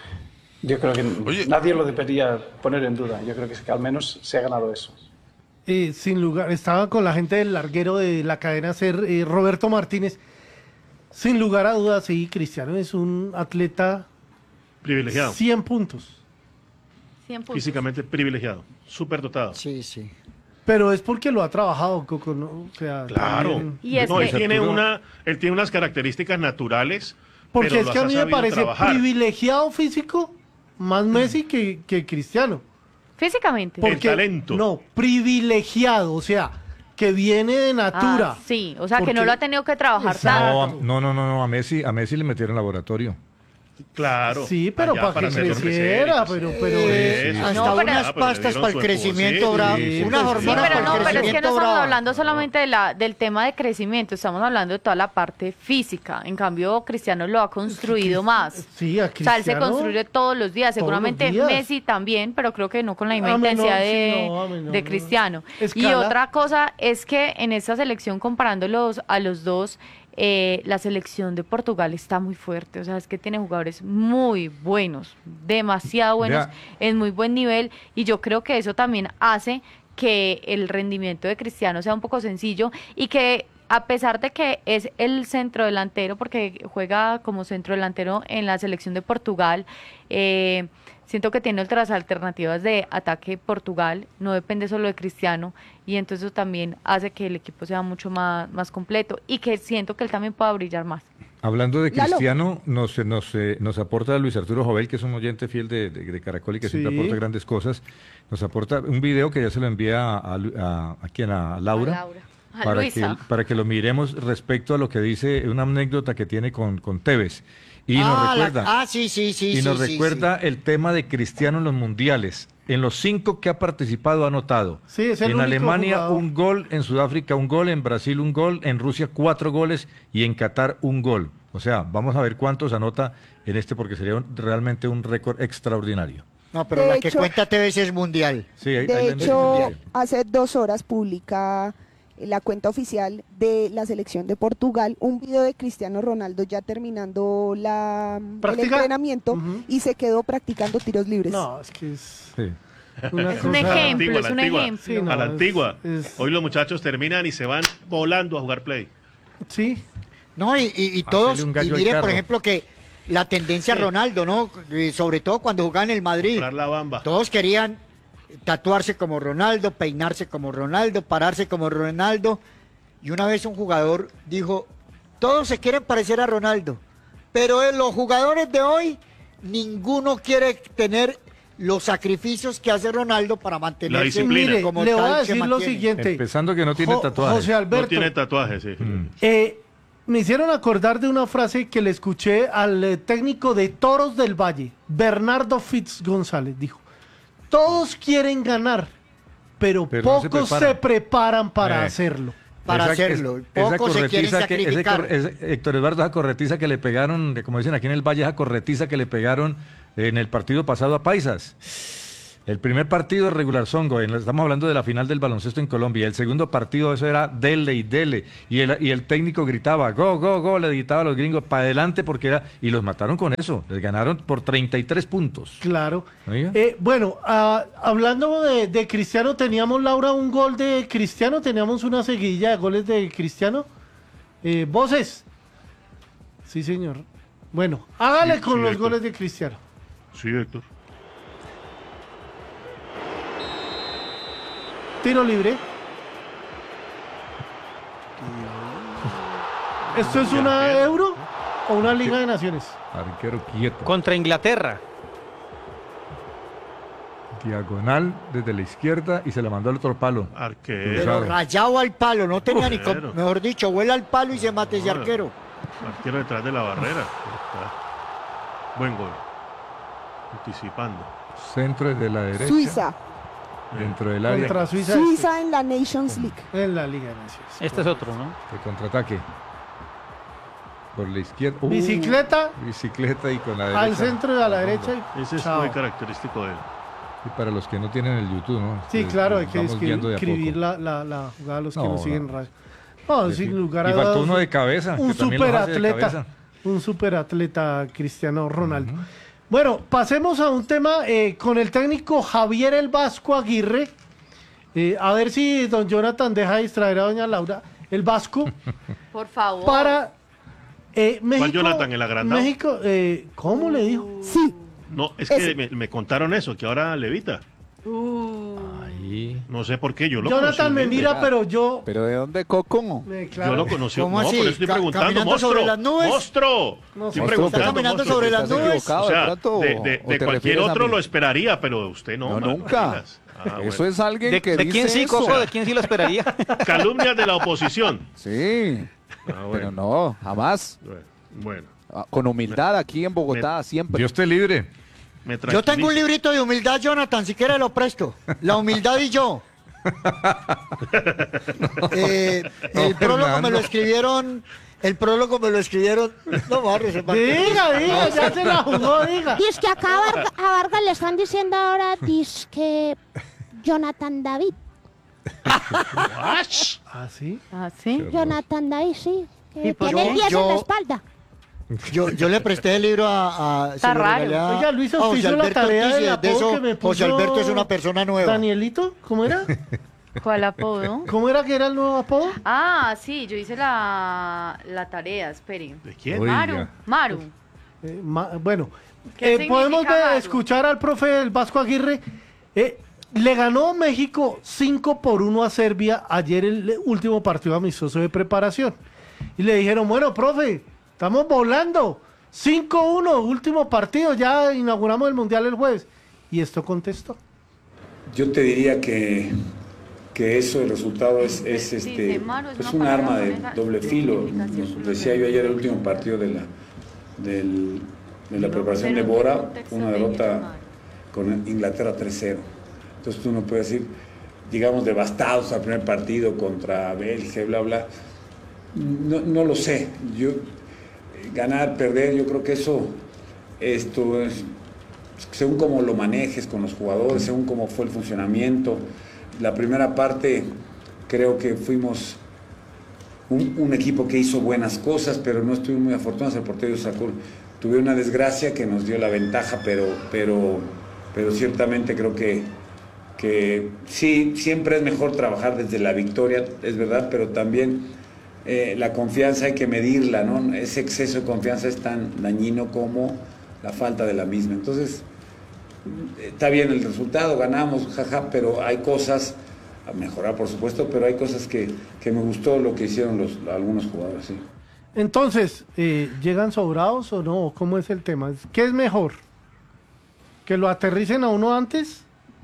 Yo creo que nadie lo debería poner en duda. Yo creo que, que al menos se ha ganado eso. Eh, sin lugar, estaba con la gente del larguero de la cadena SER, eh, Roberto Martínez. Sin lugar a dudas, sí, Cristiano es un atleta Privilegiado. cien puntos. cien puntos. Físicamente privilegiado, súper dotado. Sí, sí. Pero es porque lo ha trabajado, Coco, ¿no? O sea, Claro. también- Y es No, él que- tiene una, él tiene unas características naturales. Porque pero es las que a ha mí me sabido parece trabajar. privilegiado físico más Messi que, que Cristiano. Físicamente. Porque, talento. No, privilegiado, o sea, que viene de natura. Ah, sí, o sea, que Porque- no lo ha tenido que trabajar Exacto. tanto. No, no, no, no, a Messi, a Messi le metieron laboratorio. Claro. Sí, pero allá para que hacerlo creciera, crecer, pero, sí. pero Eh, Sí, hasta sí. No, pero- unas Ah, pero le pastas dieron para su el crecimiento esposo, bravo. sí, Unas sí, Sí, hormonas pero para el no, pero es que crecimiento no estamos bravo. hablando solamente de la, del tema de crecimiento, estamos hablando de toda la parte física. En cambio, Cristiano lo ha construido más. Sí, a O sea, él se Cristiano construye todos los días. todos los Seguramente días. Messi también, pero creo que no con la misma A menor, intensidad sí, de, no, a menor, de no. Cristiano. Y Escala. otra cosa es que en esta selección, comparándolos a los dos, eh, la selección de Portugal está muy fuerte. O sea, es que tiene jugadores muy buenos, demasiado buenos, Vea. en muy buen nivel. Y yo creo que eso también hace que el rendimiento de Cristiano sea un poco sencillo y que a pesar de que es el centrodelantero, porque juega como centrodelantero en la selección de Portugal, eh, siento que tiene otras alternativas de ataque Portugal, no depende solo de Cristiano, y entonces eso también hace que el equipo sea mucho más, más completo y que siento que él también pueda brillar más. Hablando de Lalo. Cristiano, nos, nos, eh, nos aporta Luis Arturo Jovel, que es un oyente fiel de, de- de Caracol y que siempre Sí. aporta grandes cosas. Nos aporta un video que ya se lo envía a, Lu- a, a quién, a Laura. A Laura. A para Luisa. que, para que lo miremos respecto a lo que dice, una anécdota que tiene con, con Tevez. Y nos Ah, la- recuerda, ah, sí, sí, sí. y sí, nos sí, recuerda el tema de Cristiano en los mundiales. En los cinco que ha participado ha anotado. Sí, es el en único Alemania jugador. un gol, en Sudáfrica un gol, en Brasil un gol, en Rusia cuatro goles y en Qatar un gol. O sea, vamos a ver cuántos anota en este porque sería un- realmente un récord extraordinario. No, pero De la que hecho- cuenta T V C es mundial. Sí, ahí- ahí De la envío. hecho, hace dos horas publica la cuenta oficial de la selección de Portugal un video de Cristiano Ronaldo ya terminando la, el ¿Práctica? entrenamiento Ujú. y se quedó practicando tiros libres. No, es que es Sí. una Es un cosa- ejemplo, a es la un antigua, ejemplo. Sí, no, a la es- antigua. es- Hoy los muchachos terminan y se van volando a jugar play. Sí, No, y, y- y todos, un y gallo al mire, por carro. ejemplo, que la tendencia Sí. Ronaldo, ¿no? Y sobre todo cuando jugaba en el Madrid. Comprar la bamba. Todos querían tatuarse como Ronaldo, peinarse como Ronaldo, pararse como Ronaldo. Y una vez un jugador dijo, todos se quieren parecer a Ronaldo, pero en los jugadores de hoy, ninguno quiere tener los sacrificios que hace Ronaldo para mantenerse disciplina. mire, como le voy tal a se decir lo mantiene. siguiente. Empezando que no tiene Jo- tatuajes. José Alberto, No tiene tatuajes, sí. eh, me hicieron acordar de una frase que le escuché al eh, técnico de Toros del Valle, Bernardo Fitz González. Dijo, todos quieren ganar, pero, Pero no se pocos se preparan. preparan, para Eh. hacerlo. Para Esa- hacerlo. es- esa Pocos se quieren corretiza que- ese sacrificar. cor- ese- Héctor Eduardo, esa corretiza que le pegaron, como dicen aquí en el Valle, esa corretiza que le pegaron en el partido pasado a Paisas. El primer partido de regular songo, en- estamos hablando de la final del baloncesto en Colombia. El segundo partido, eso era dele y dele. Y el, y el técnico gritaba, go, go, go, le gritaba a los gringos, para adelante, porque era. Y los mataron con eso. Les ganaron por treinta y tres puntos. Claro. Oiga. Eh, bueno, ah, hablando de, de Cristiano, teníamos, Laura, un gol de Cristiano, teníamos una seguidilla de goles de Cristiano. Eh, ¿Voces? Sí, señor. Bueno, hágale Sí, con sí, los Héctor. goles de Cristiano. Sí, Héctor. Tiro libre. ¿Esto es una Euro o una Liga de Naciones? Arquero quieto. Contra Inglaterra. Diagonal desde la izquierda y se la mandó al otro palo. Arquero. Pero rayado al palo, no tenía ni, Arquero. com- mejor dicho, vuela al palo y se mate ese Joder. arquero. Arquero detrás de la barrera. Está. Buen gol. Anticipando. Centro desde la derecha. Suiza. Dentro del área. Contra Suiza. Suiza en la Nations League. En la Liga de Naciones. Este es otro, ¿no? De contraataque. Por la izquierda. Uh, Bicicleta bicicleta y con la derecha. al centro y a la derecha. y Ese es chao. muy característico de él. Y para los que no tienen el YouTube, ¿no? Sí, Eh, claro, hay nos que vamos escribir, guiando de a escribir poco. la, la, la jugada a los que No, nos siguen en no. radio. No, Y- sin lugar a y faltó dudas, uno de cabeza, Un que también los hace de superatleta. cabeza. Un superatleta Cristiano Ronaldo. Bueno, pasemos a un tema eh, con el técnico Javier El Vasco Aguirre. Eh, a ver si don Jonathan deja distraer a doña Laura. El Vasco. Por favor. Para eh, México. Jonathan, el agrandado? México, eh, ¿cómo le dijo? Sí. No, es que me, me contaron eso, que ahora levita. Ahí. No sé por qué, yo lo Jonathan me conocí. mira, pero yo. ¿Pero de dónde, Coco? eh, claro. Yo lo conocí. ¿Cómo no, así? por eso estoy Ca- preguntando. caminando ¡Monstruo! sobre las nubes? ¡Monstruo! No Estoy sé. preguntando, ¿Está caminando monstruo. sobre las ¿Estás nubes? equivocado O sea, de pronto? de, de- o de te cualquier refieres a otro mí? lo esperaría, pero usted no. No, mano, nunca. tranquilas. Ah, Eso bueno. es alguien ¿De, que de dice quién sí, eso. Coco? ¿De quién sí lo esperaría? Calumnias de la oposición. Sí, Ah, bueno. pero no, jamás. Bueno, Ah, Con humildad aquí en Bogotá, siempre. Dios te libre. me Yo tengo un tranquiliza. librito de humildad, Jonathan, si quiere lo presto. La humildad y yo. Eh, No, el prólogo Fernando. me lo escribieron. El prólogo me lo escribieron. No, Barrio, se Diga, diga, ya se la jugó, diga. Dice que acá a Varga, a Vargas le están diciendo ahora, dice que Jonathan David. ¿Ah, sí? ¿Ah, sí? Jonathan David, sí. Que ¿Y por tiene qué? pies en Yo- la espalda. Yo, yo le presté el libro a. a Está se lo raro. regalé a- Oiga, Luis, a usted José hizo la Alberto tarea Ortiz, del y de apodo eso, que me puso José Alberto es una persona nueva. Danielito, ¿cómo era? ¿Cuál apodo? ¿Cómo era que era el nuevo apodo? Ah, sí, yo hice la, la tarea, espere. ¿De quién? Oiga. Maru, Maru. Eh, ma- bueno, ¿Qué eh, significa podemos ver- Maru? escuchar al profe el Vasco Aguirre. Eh, le ganó México cinco por uno a Serbia ayer el último partido amistoso de preparación. Y le dijeron, bueno, profe, estamos volando. cinco uno, último partido, ya inauguramos el Mundial el jueves. Y esto contestó. Yo te diría que, que eso, el resultado es, es, Sí, este, de Maru es es una un arma palabra de moneda doble de filo. identificación. Nos decía yo ayer el último partido de la, del- de la preparación de Pero en Bora, contexto una de derrota Maru. con Inglaterra tres cero. Entonces tú no puedes decir, digamos, devastados al primer partido contra Bélgica, bla, bla. No, no lo sé. Yo, ganar, perder, yo creo que eso, esto es, según cómo lo manejes con los jugadores, según cómo fue el funcionamiento. La primera parte creo que fuimos un, un equipo que hizo buenas cosas, pero no estuvimos muy afortunados. El portero sacó, tuve una desgracia que nos dio la ventaja, pero, pero, pero ciertamente creo que, que sí, siempre es mejor trabajar desde la victoria, es verdad, pero también eh, la confianza hay que medirla, ¿no? Ese exceso de confianza es tan dañino como la falta de la misma. Entonces, está bien el resultado, ganamos, jaja, pero hay cosas a mejorar, por supuesto, pero hay cosas que, que me gustó lo que hicieron los, algunos jugadores, sí. Entonces, eh, ¿llegan sobrados o no? ¿Cómo es el tema? ¿Qué es mejor? ¿Que lo aterricen a uno antes?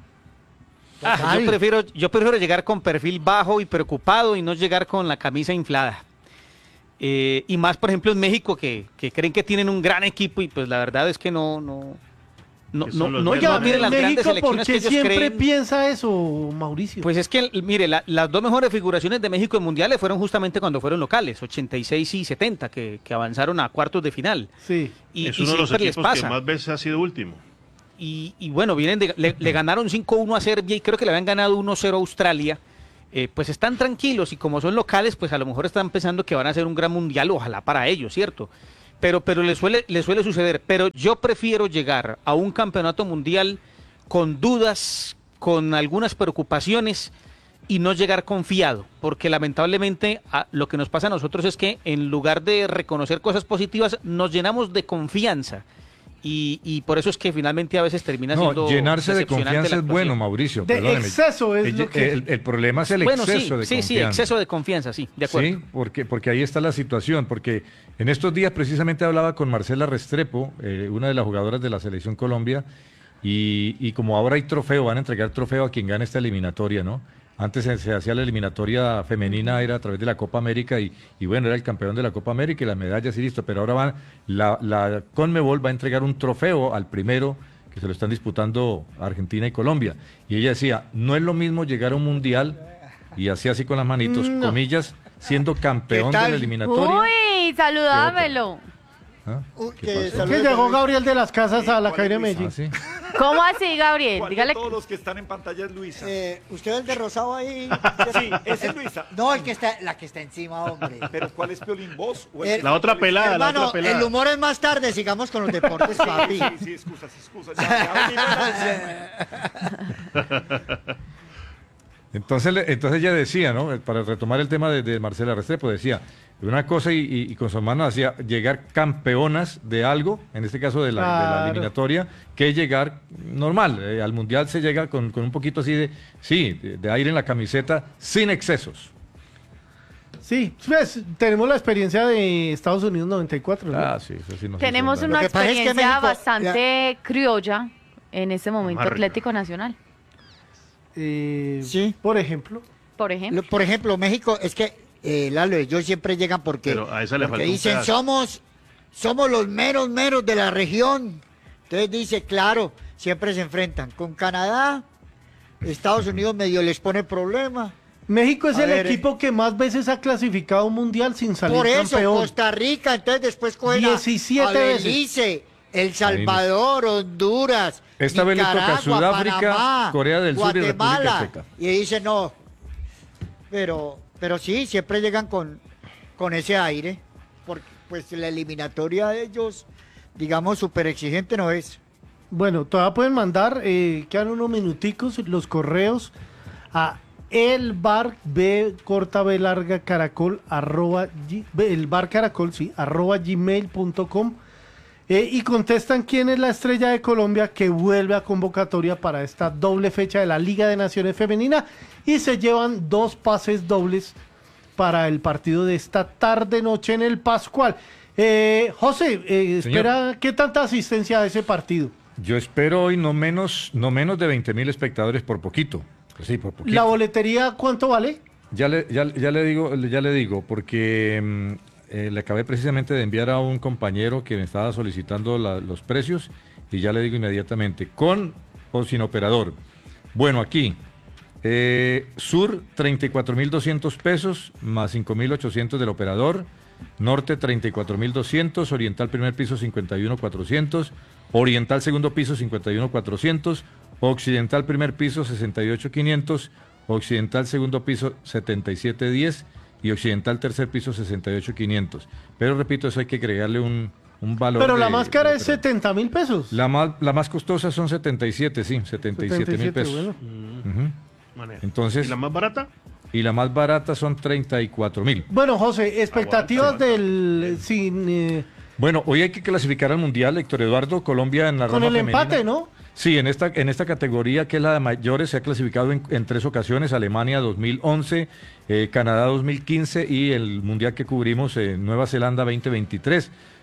Ah, yo, prefiero, yo prefiero llegar con perfil bajo y preocupado y no llegar con la camisa inflada. Eh, y más, por ejemplo, en México, que, que creen que tienen un gran equipo y pues la verdad es que no, no, No, Que no, son los no verdes. ya miren las grandes México, ¿por selecciones que qué ellos siempre creen. piensa eso, Mauricio? Pues es que, mire, la- las dos mejores figuraciones de México en mundiales fueron justamente cuando fueron locales, ochenta y seis y setenta, que, que avanzaron a cuartos de final. Sí. Y, es y uno de los siempre les equipos que pasa. más veces ha sido último. Y, y bueno, vienen de- le, le ganaron cinco uno a Serbia y creo que le habían ganado uno cero a Australia. Eh, pues están tranquilos y como son locales, pues a lo mejor están pensando que van a hacer un gran mundial, ojalá para ellos, ¿cierto? Pero, pero les suele, les suele suceder. Pero yo prefiero llegar a un campeonato mundial con dudas, con algunas preocupaciones y no llegar confiado, porque lamentablemente a- lo que nos pasa a nosotros es que en lugar de reconocer cosas positivas, nos llenamos de confianza. Y, y por eso es que finalmente a veces termina No, siendo llenarse de decepcionante confianza la es bueno, actuación. Mauricio. De perdóneme. exceso es el, lo que- el- el problema es el Bueno, sí, exceso de sí, confianza. sí, exceso de confianza, sí, de acuerdo. Sí, porque, porque ahí está la situación, porque en estos días precisamente hablaba con Marcela Restrepo, eh, una de las jugadoras de la Selección Colombia, y, y como ahora hay trofeo, van a entregar trofeo a quien gane esta eliminatoria, ¿no? Antes se, se hacía la eliminatoria femenina, era a través de la Copa América, y, y bueno, era el campeón de la Copa América y las medallas y listo, pero ahora van, la, la Conmebol va a entregar un trofeo al primero, que se lo están disputando Argentina y Colombia. Y ella decía, no es lo mismo llegar a un mundial, y así así con las manitos, No. comillas, siendo campeón ¿Qué de tal? la eliminatoria. Uy, saludámelo. ¿Ah? Uy, ¿Qué que pasó? Es saludos que llegó a Luis. Gabriel de las Casas a la calle de Medellín. Ah, ¿sí? ¿Cómo así, Gabriel? ¿Cuál de Dígale. todos los que están en pantalla es Luisa? Eh, ¿Usted es el de rosado ahí? Sí, ese es Luisa. No, el que está, la que está encima, hombre. Pero ¿cuál es Piolín, vos? o el El- que- La otra pelada, la Hermano, otra pelada. el humor es más tarde, sigamos con los deportes, papi. Sí, sí, excusas, excusas. Ya, ya, ya, Entonces, le- entonces ella decía, ¿no? Para retomar el tema de, de Marcela Restrepo, decía, una cosa y, y- y con su hermano hacía llegar campeonas de algo, en este caso de la, de la Claro. eliminatoria, que llegar normal. Eh, al Mundial se llega con, con un poquito así de, sí, de, de aire en la camiseta, sin excesos. Sí, pues tenemos la experiencia de Estados Unidos noventa y cuatro. ¿no? Ah, sí, eso sí. No sé Tenemos si es una Lo que pasa es que experiencia México- bastante criolla en este momento Más rica. Atlético Nacional, Eh, Sí. Por ejemplo. por ejemplo. Lo- Por ejemplo, México, es que, eh, Lalo, ellos siempre llegan porque, Pero a esa le porque falta un dicen, pedazo. somos, somos los meros, meros de la región. Entonces dice, claro, siempre se enfrentan con Canadá, Estados Unidos medio les pone problema. México es A el ver, equipo que más veces ha clasificado a un mundial sin salir Por eso, campeón. Costa Rica, entonces después cogen a- diecisiete a veces. Belice, El Salvador, Honduras, Esta vez le toca Nicaragua, Sudáfrica, Panamá, Corea del Sur y República Guatemala. Checa. Y dice no, pero, pero sí, siempre llegan con, con ese aire, porque pues la eliminatoria de ellos, digamos, súper exigente no es. Bueno, todavía pueden mandar, eh, quedan unos minuticos, los correos a el bar b corta b larga caracol arroba gi- el bar caracol sí arroba gmail punto com eh, y contestan quién es la estrella de Colombia que vuelve a convocatoria para esta doble fecha de la Liga de Naciones Femenina y se llevan dos pases dobles para el partido de esta tarde noche en el Pascual. Eh, José, eh, espera, ¿qué tanta asistencia a ese partido? Yo espero hoy no menos, no menos de veinte mil espectadores por poquito. Pues sí, por poquito. ¿La boletería cuánto vale? Ya le, ya, ya le digo, ya le digo, porque mm, eh, le acabé precisamente de enviar a un compañero que me estaba solicitando la- los precios y ya le digo inmediatamente, con o sin operador. Bueno, aquí, eh, Sur treinta y cuatro mil doscientos pesos más cinco mil ochocientos del operador, Norte treinta y cuatro mil doscientos, Oriental primer piso cincuenta y uno mil cuatrocientos, Oriental segundo piso cincuenta y uno mil cuatrocientos, Occidental primer piso sesenta y ocho mil quinientos, Occidental segundo piso setenta y siete mil diez y Occidental tercer piso sesenta y ocho mil quinientos. Pero repito, eso hay que agregarle un, un valor. Pero la de- máscara de- es setenta mil pesos. La más, la más costosa son setenta y siete, sí, setenta y siete mil setenta y siete, pesos. bueno. Ujú. Manera. Entonces, ¿Y la más barata? y la más barata son treinta y cuatro mil. Bueno, José, expectativas del sin eh, Bueno, hoy hay que clasificar al Mundial, Héctor Eduardo, Colombia en la con rama el femenina. empate, ¿no? Sí, en esta, en esta categoría que es la de mayores se ha clasificado en, en tres ocasiones, Alemania dos mil once, eh, Canadá dos mil quince y el Mundial que cubrimos en Nueva Zelanda veinte veintitrés.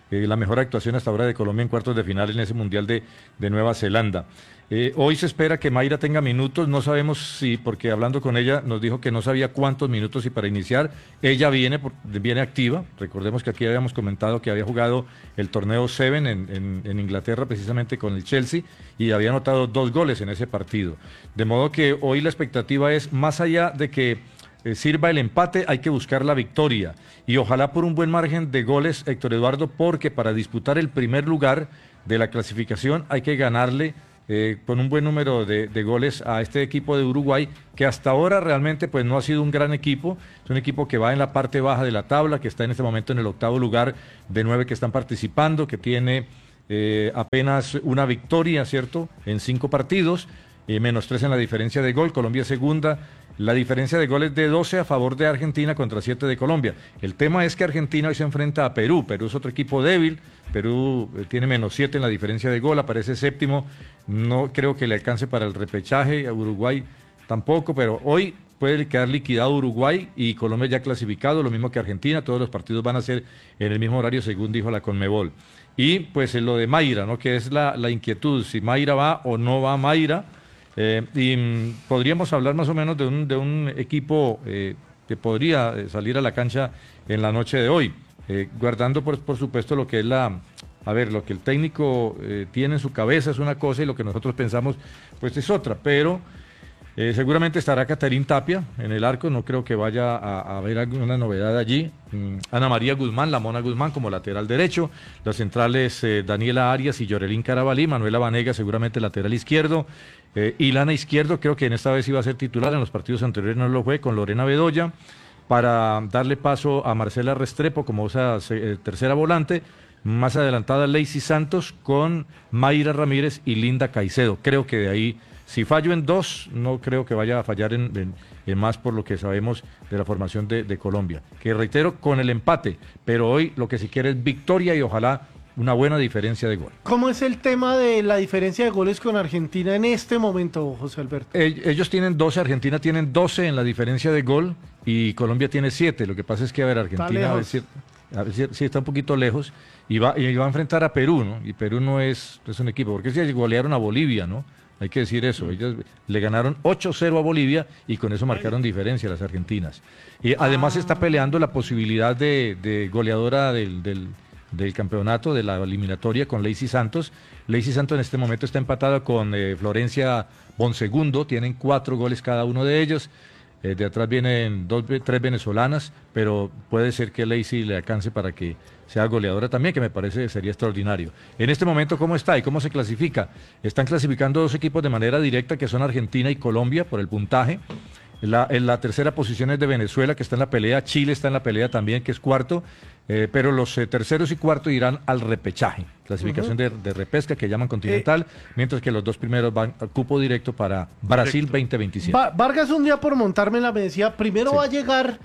eh, la mejor actuación hasta ahora de Colombia en cuartos de final en ese Mundial de, de Nueva Zelanda. Eh, hoy se espera que Mayra tenga minutos, no sabemos si, porque hablando con ella nos dijo que no sabía cuántos minutos y para iniciar. Ella viene, por, viene activa, recordemos que aquí habíamos comentado que había jugado el torneo Seven en, en, en Inglaterra precisamente con el Chelsea y había anotado dos goles en ese partido. De modo que hoy la expectativa es, más allá de que eh, sirva el empate, hay que buscar la victoria y ojalá por un buen margen de goles, Héctor Eduardo, porque para disputar el primer lugar de la clasificación hay que ganarle Eh, con un buen número de, de goles a este equipo de Uruguay, que hasta ahora realmente pues no ha sido un gran equipo, es un equipo que va en la parte baja de la tabla, que está en este momento en el octavo lugar de nueve que están participando, que tiene eh, apenas una victoria, ¿cierto?, en cinco partidos, eh, menos tres en la diferencia de gol. Colombia segunda, la diferencia de goles de doce a favor de Argentina contra siete de Colombia. El tema es que Argentina hoy se enfrenta a Perú, Perú es otro equipo débil, Perú eh, tiene menos siete en la diferencia de gol, aparece séptimo, no creo que le alcance para el repechaje, a Uruguay tampoco, pero hoy puede quedar liquidado Uruguay y Colombia ya clasificado, lo mismo que Argentina, todos los partidos van a ser en el mismo horario según dijo la Conmebol. Y pues en lo de Mayra, ¿no?, que es la, la inquietud, si Mayra va o no va Mayra, eh, y mm, podríamos hablar más o menos de un, de un equipo eh, que podría salir a la cancha en la noche de hoy, eh, guardando por, por supuesto lo que es la... A ver, lo que el técnico eh, tiene en su cabeza es una cosa y lo que nosotros pensamos pues es otra, pero eh, seguramente estará Caterín Tapia en el arco, no creo que vaya a, a haber alguna novedad allí. Mm, Ana María Guzmán, la Mona Guzmán como lateral derecho, los centrales eh, Daniela Arias y Yorelín Carabalí, Manuela Vanega seguramente lateral izquierdo, eh, Ilana Izquierdo creo que en esta vez iba a ser titular, en los partidos anteriores no lo fue, con Lorena Bedoya, para darle paso a Marcela Restrepo como esa eh, tercera volante. Más adelantada Lacey Santos con Mayra Ramírez y Linda Caicedo. Creo que de ahí, si fallo en dos, no creo que vaya a fallar en, en, en más por lo que sabemos de la formación de, de Colombia. Que reitero, con el empate, pero hoy lo que se quiere es victoria y ojalá una buena diferencia de gol. ¿Cómo es el tema de la diferencia de goles con Argentina en este momento, José Alberto? Ellos tienen doce, Argentina tienen doce en la diferencia de gol y Colombia tiene siete. Lo que pasa es que, a ver, Argentina a ver si, a ver si, si está un poquito lejos y va, y va a enfrentar a Perú, ¿no? Y Perú no es, es un equipo, porque si golearon a Bolivia, ¿no? Hay que decir eso, ellos le ganaron ocho cero a Bolivia y con eso marcaron diferencia las argentinas. Y además se está peleando la posibilidad de, de goleadora del, del, del campeonato, de la eliminatoria con Lacey Santos. Lacey Santos en este momento está empatada con eh, Florencia Bonsegundo, tienen cuatro goles cada uno de ellos. Eh, de atrás vienen dos, tres venezolanas, pero puede ser que Lacey le alcance para que sea goleadora también, que me parece que sería extraordinario. En este momento, ¿cómo está y cómo se clasifica? Están clasificando dos equipos de manera directa, que son Argentina y Colombia, por el puntaje. La, en la tercera posición es de Venezuela, que está en la pelea. Chile está en la pelea también, que es cuarto. Eh, pero los eh, terceros y cuartos irán al repechaje, clasificación uh-huh. de, de repesca, que llaman continental, eh, mientras que los dos primeros van al cupo directo para Brasil directo. veinte veintisiete. Va, Vargas un día por montármela me decía, primero sí. va a llegar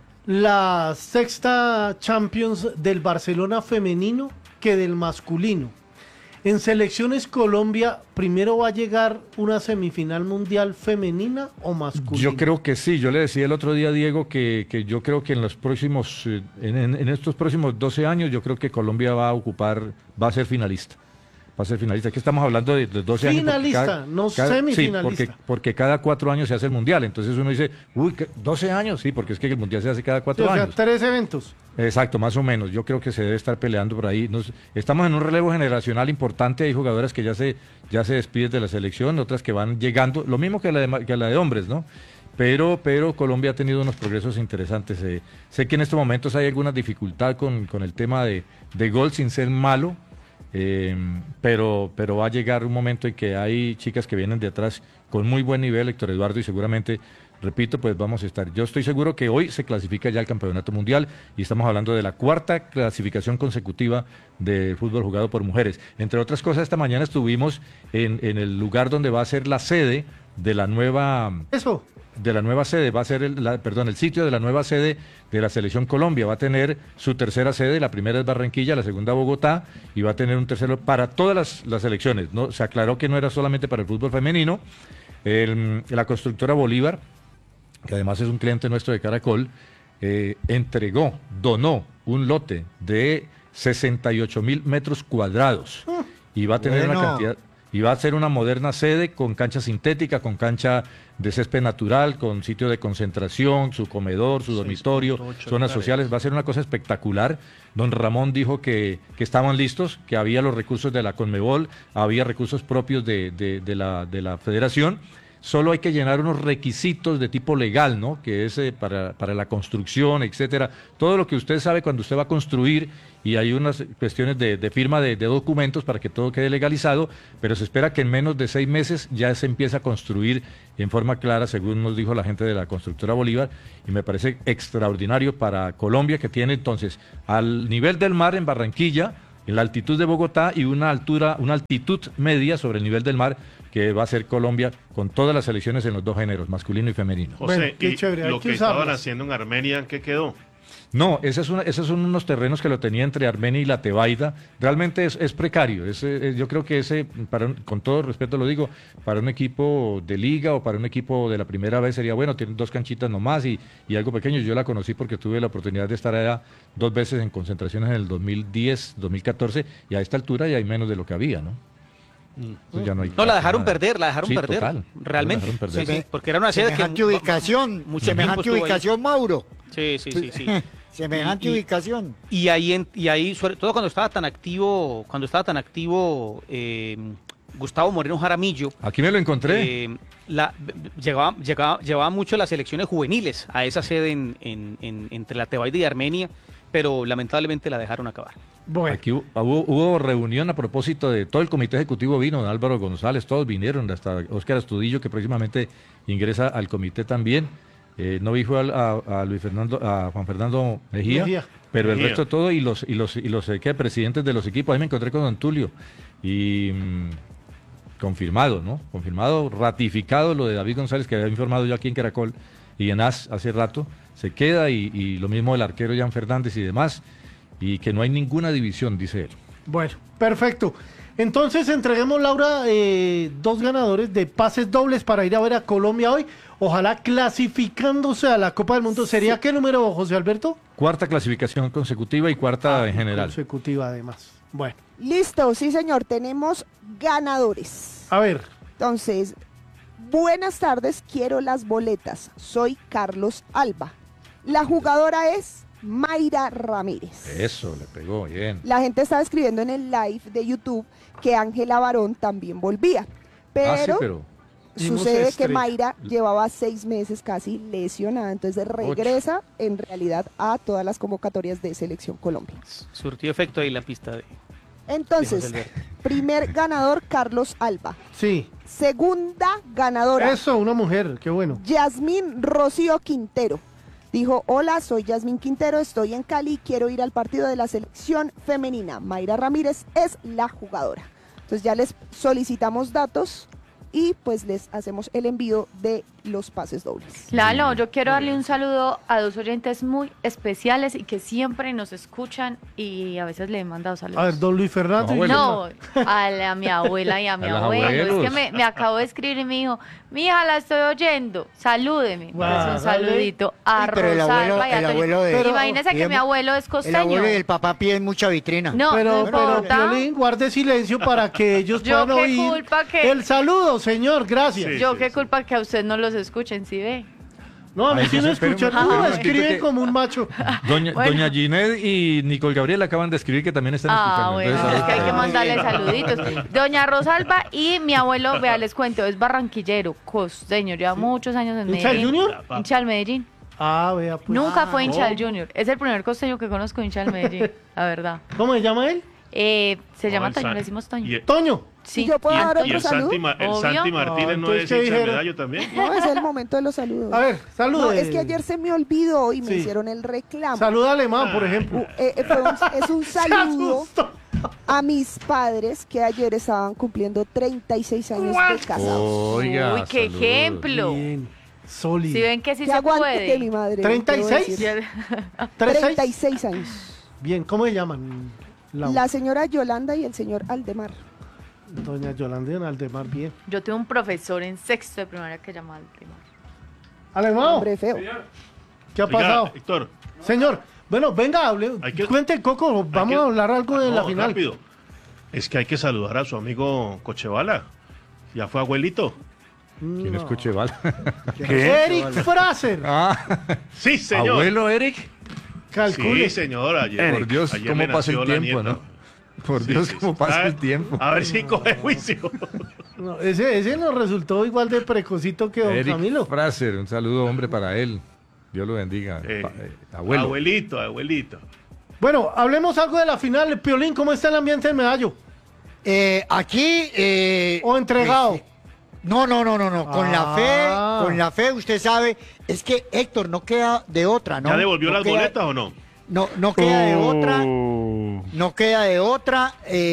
la sexta Champions del Barcelona femenino que del masculino. En selecciones Colombia, ¿primero va a llegar una semifinal mundial femenina o masculina? Yo creo que sí, yo le decía el otro día a Diego que, que yo creo que en los próximos, en, en, en estos próximos doce años, yo creo que Colombia va a ocupar, va a ser finalista. Va a ser finalista. Aquí estamos hablando de, de doce finalista, años. Finalista, no cada, semifinalista. Sí, porque, porque cada cuatro años se hace el mundial. Entonces uno dice, uy, doce años, sí, porque es que el mundial se hace cada cuatro sí, o sea, años. tres eventos. Exacto, más o menos. Yo creo que se debe estar peleando por ahí. Nos, estamos en un relevo generacional importante. Hay jugadoras que ya se, ya se despiden de la selección, otras que van llegando. Lo mismo que la de, que la de hombres, ¿no? Pero, pero Colombia ha tenido unos progresos interesantes. Eh, sé que en estos momentos hay alguna dificultad con, con el tema de, de gol sin ser malo. Eh, pero, pero va a llegar un momento en que hay chicas que vienen de atrás con muy buen nivel, Héctor Eduardo, y seguramente, repito, pues vamos a estar. Yo estoy seguro que hoy se clasifica ya el Campeonato Mundial y estamos hablando de la cuarta clasificación consecutiva de fútbol jugado por mujeres. Entre otras cosas, esta mañana estuvimos en, en el lugar donde va a ser la sede de la nueva... Eso. de la nueva sede, va a ser el, la, perdón, el sitio de la nueva sede de la Selección Colombia, va a tener su tercera sede, la primera es Barranquilla, la segunda Bogotá, y va a tener un tercero para todas las, las selecciones, ¿no? Se aclaró que no era solamente para el fútbol femenino. El, la constructora Bolívar, que además es un cliente nuestro de Caracol, eh, entregó, donó un lote de sesenta y ocho mil metros cuadrados. Y va a tener Bueno. una cantidad... Y va a ser una moderna sede con cancha sintética, con cancha de césped natural, con sitio de concentración, su comedor, su dormitorio, zonas sociales. Va a ser una cosa espectacular. Don Ramón dijo que, que estaban listos, que había los recursos de la Conmebol, había recursos propios de, de, de la, de la federación. Solo hay que llenar unos requisitos de tipo legal, ¿no? Que es eh, para, para la construcción, etcétera. Todo lo que usted sabe cuando usted va a construir, y hay unas cuestiones de, de firma de, de documentos para que todo quede legalizado, pero se espera que en menos de seis meses ya se empiece a construir en forma clara, según nos dijo la gente de la constructora Bolívar, y me parece extraordinario para Colombia, que tiene entonces al nivel del mar en Barranquilla, en la altitud de Bogotá y una altura, una altitud media sobre el nivel del mar, que va a ser Colombia con todas las selecciones en los dos géneros, masculino y femenino. José, Bueno, qué y chévere, hay lo que que estaban usarlas. haciendo en Armenia, ¿en qué quedó? No, ese es una- esos son unos terrenos que lo tenía entre Armenia y la Tebaida. Realmente es, es precario. Es, eh, yo creo que ese, para un- con todo respeto lo digo, para un equipo de liga o para un equipo de la primera vez sería bueno, tienen dos canchitas nomás y, y algo pequeño. Yo la conocí porque tuve la oportunidad de estar allá dos veces en concentraciones en el dos mil diez, dos mil catorce, y a esta altura ya hay menos de lo que había, ¿no? Entonces ya no, hay No, la dejaron nada. perder, la dejaron Sí, perder. total. Realmente. La dejaron perder. Sí, sí, porque era una sede que Semejante ubicación, mucho semejante tiempo estuvo ahí. ubicación, Mauro. Sí, sí, sí, sí. Semejante Y- y- ubicación. Y ahí, en- y ahí, sobre todo cuando estaba tan activo, cuando estaba tan activo eh, Gustavo Moreno Jaramillo. Aquí me lo encontré. eh, la, llegaba, llegaba, llevaba mucho las selecciones juveniles a esa sede en, en- en- entre la Tebaida y Armenia, pero lamentablemente la dejaron acabar. Aquí hu- hubo, hubo reunión a propósito de todo el comité ejecutivo vino, don Álvaro González, todos vinieron, hasta Óscar Astudillo, que próximamente ingresa al comité también. Eh, no vi fue al- a, a Luis Fernando, a Juan Fernando Mejía, Mejía. pero el Mejía. resto de todo y los y los y los eh, ¿qué? presidentes de los equipos. Ahí me encontré con don Tulio y mm, confirmado, ¿no? Confirmado, ratificado lo de David González, que había informado yo aquí en Caracol y en A S hace rato, se queda y, y lo mismo el arquero Jan Fernández y demás, y que no hay ninguna división, dice él. Bueno, perfecto. Entonces entreguemos, Laura, eh, dos ganadores de pases dobles para ir a ver a Colombia hoy. Ojalá clasificándose a la Copa del Mundo. ¿Sería qué número, José Alberto? Cuarta clasificación consecutiva y cuarta en general. Consecutiva, además. Bueno, Listo, sí señor, tenemos ganadores. a ver. Entonces, buenas tardes, quiero las boletas. Soy Carlos Alba. La jugadora es Mayra Ramírez. Eso, le pegó bien. La gente estaba escribiendo en el live de YouTube que Ángela Barón también volvía. Pero, ah, sí, pero... sucede que estrella. Mayra llevaba seis meses casi lesionada, entonces regresa en realidad a todas las convocatorias de Selección Colombia. Surtió efecto ahí la pista de... Entonces, de José Alberto. primer ganador, Carlos Alba. Sí. Segunda ganadora, Eso, una mujer, qué bueno. Yasmín Rocío Quintero. Dijo, hola, soy Yasmín Quintero, estoy en Cali y quiero ir al partido de la selección femenina. Mayra Ramírez es la jugadora. Entonces ya les solicitamos datos y pues les hacemos el envío de los pases dobles. Lalo, yo quiero darle un saludo a dos oyentes muy especiales y que siempre nos escuchan y a veces le he mandado saludos. A ver, don Luis Fernando. y No, a, la- a mi abuela y a mi A los abuelo. abuelos. Es que me, me acabo de escribir y me dijo, mi hija, la estoy oyendo, salúdeme. Wow, Pues un saludito a Uy, pero el Rosalba abuelo- y a el Toño. abuelo de- Pero imagínese que Pero- mi abuelo es El costeño. abuelo y el papá piden mucha vitrina. No, pero, no pero, importa. Piolín, guarde silencio para que ellos Yo puedan qué oír culpa que- el saludo, señor, gracias. Sí, Yo sí, qué sí. culpa que a usted no los escuchen, ¿sí ve? No, a mí Ay, sí me entonces, escuchan, espérame, no, espérame, escriben espérame, como un macho. Doña, Bueno. doña Ginette y Nicole Gabriel acaban de escribir que también están Ah, escuchando. bueno, Entonces, es que hay que ah, mandarle saluditos. Doña Rosalba y mi abuelo, vea, les cuento, es barranquillero, costeño, lleva muchos años en ¿Hincha del Medellín. Junior? Hincha del Medellín. Ah, vea, pues. Nunca fue hincha oh. del Junior. Es el primer costeño que conozco hincha del Medellín, la verdad. ¿Cómo se llama él? Eh, se No, llama el Toño, San- le decimos Toño. y- Toño. Sí. ¿Y yo puedo y el- dar y otro el saludo? Santi, Ma- el Obvio. Santi Martínez Ah, no es entonces, ¿qué hincha de dijeron? medallo también. No, es el momento de los saludos. A ver, saludos. No, es que ayer se me olvidó y me Sí. hicieron el reclamo. Saluda alemán, por Uh, ejemplo. eh, eh, fue un- es un Se saludo asustó. a mis padres que ayer estaban cumpliendo treinta y seis años de casados. Oiga, Uy, qué saludos. ¡Ejemplo! Bien, sólido. Si ven que sí Que se aguante puede. de mi madre. ¿treinta y quiero seis? decir. ¿Tres, treinta y seis? seis años. Bien, ¿cómo se llaman? Lau? La señora Yolanda y el señor Aldemar. Doña Yolanda Aldemar, bien. Yo tuve un profesor en sexto de primaria que llamaba Aldemar. Alemán, Hombre feo. ¿qué ha Oiga, pasado? Héctor, Señor, Bueno, venga, hable, que, cuente, Coco, vamos que, a hablar algo de no, la final. Rápido. Es que hay que saludar a su amigo Cochevala. Ya fue abuelito. ¿Quién no. es Cochevala? ¿Qué? Eric Fraser. Ah, sí, señor. ¿Abuelo Eric? Calcule. Sí, señor. Ayer, Por Dios, ayer cómo pasa el tiempo, nieta. ¿no? Por sí, Dios, sí, cómo sí. pasa a, el tiempo. A ver si coge juicio. No, ese, ese nos resultó igual de precocito que don Eric Camilo. Fraser, un saludo, hombre, para él. Dios lo bendiga. Eh, pa, eh, abuelo. Abuelito, abuelito. Bueno, hablemos algo de la final. Piolín, ¿cómo está el ambiente en Medallo? Eh, aquí... Eh, ¿O entregado? Pues, no, no, no, no, no. Con Ah. la fe, con la fe, usted sabe, es que Héctor no queda de otra, ¿no? ¿Ya devolvió no las queda, boletas o no? No, no queda de otra. Oh. No queda de otra.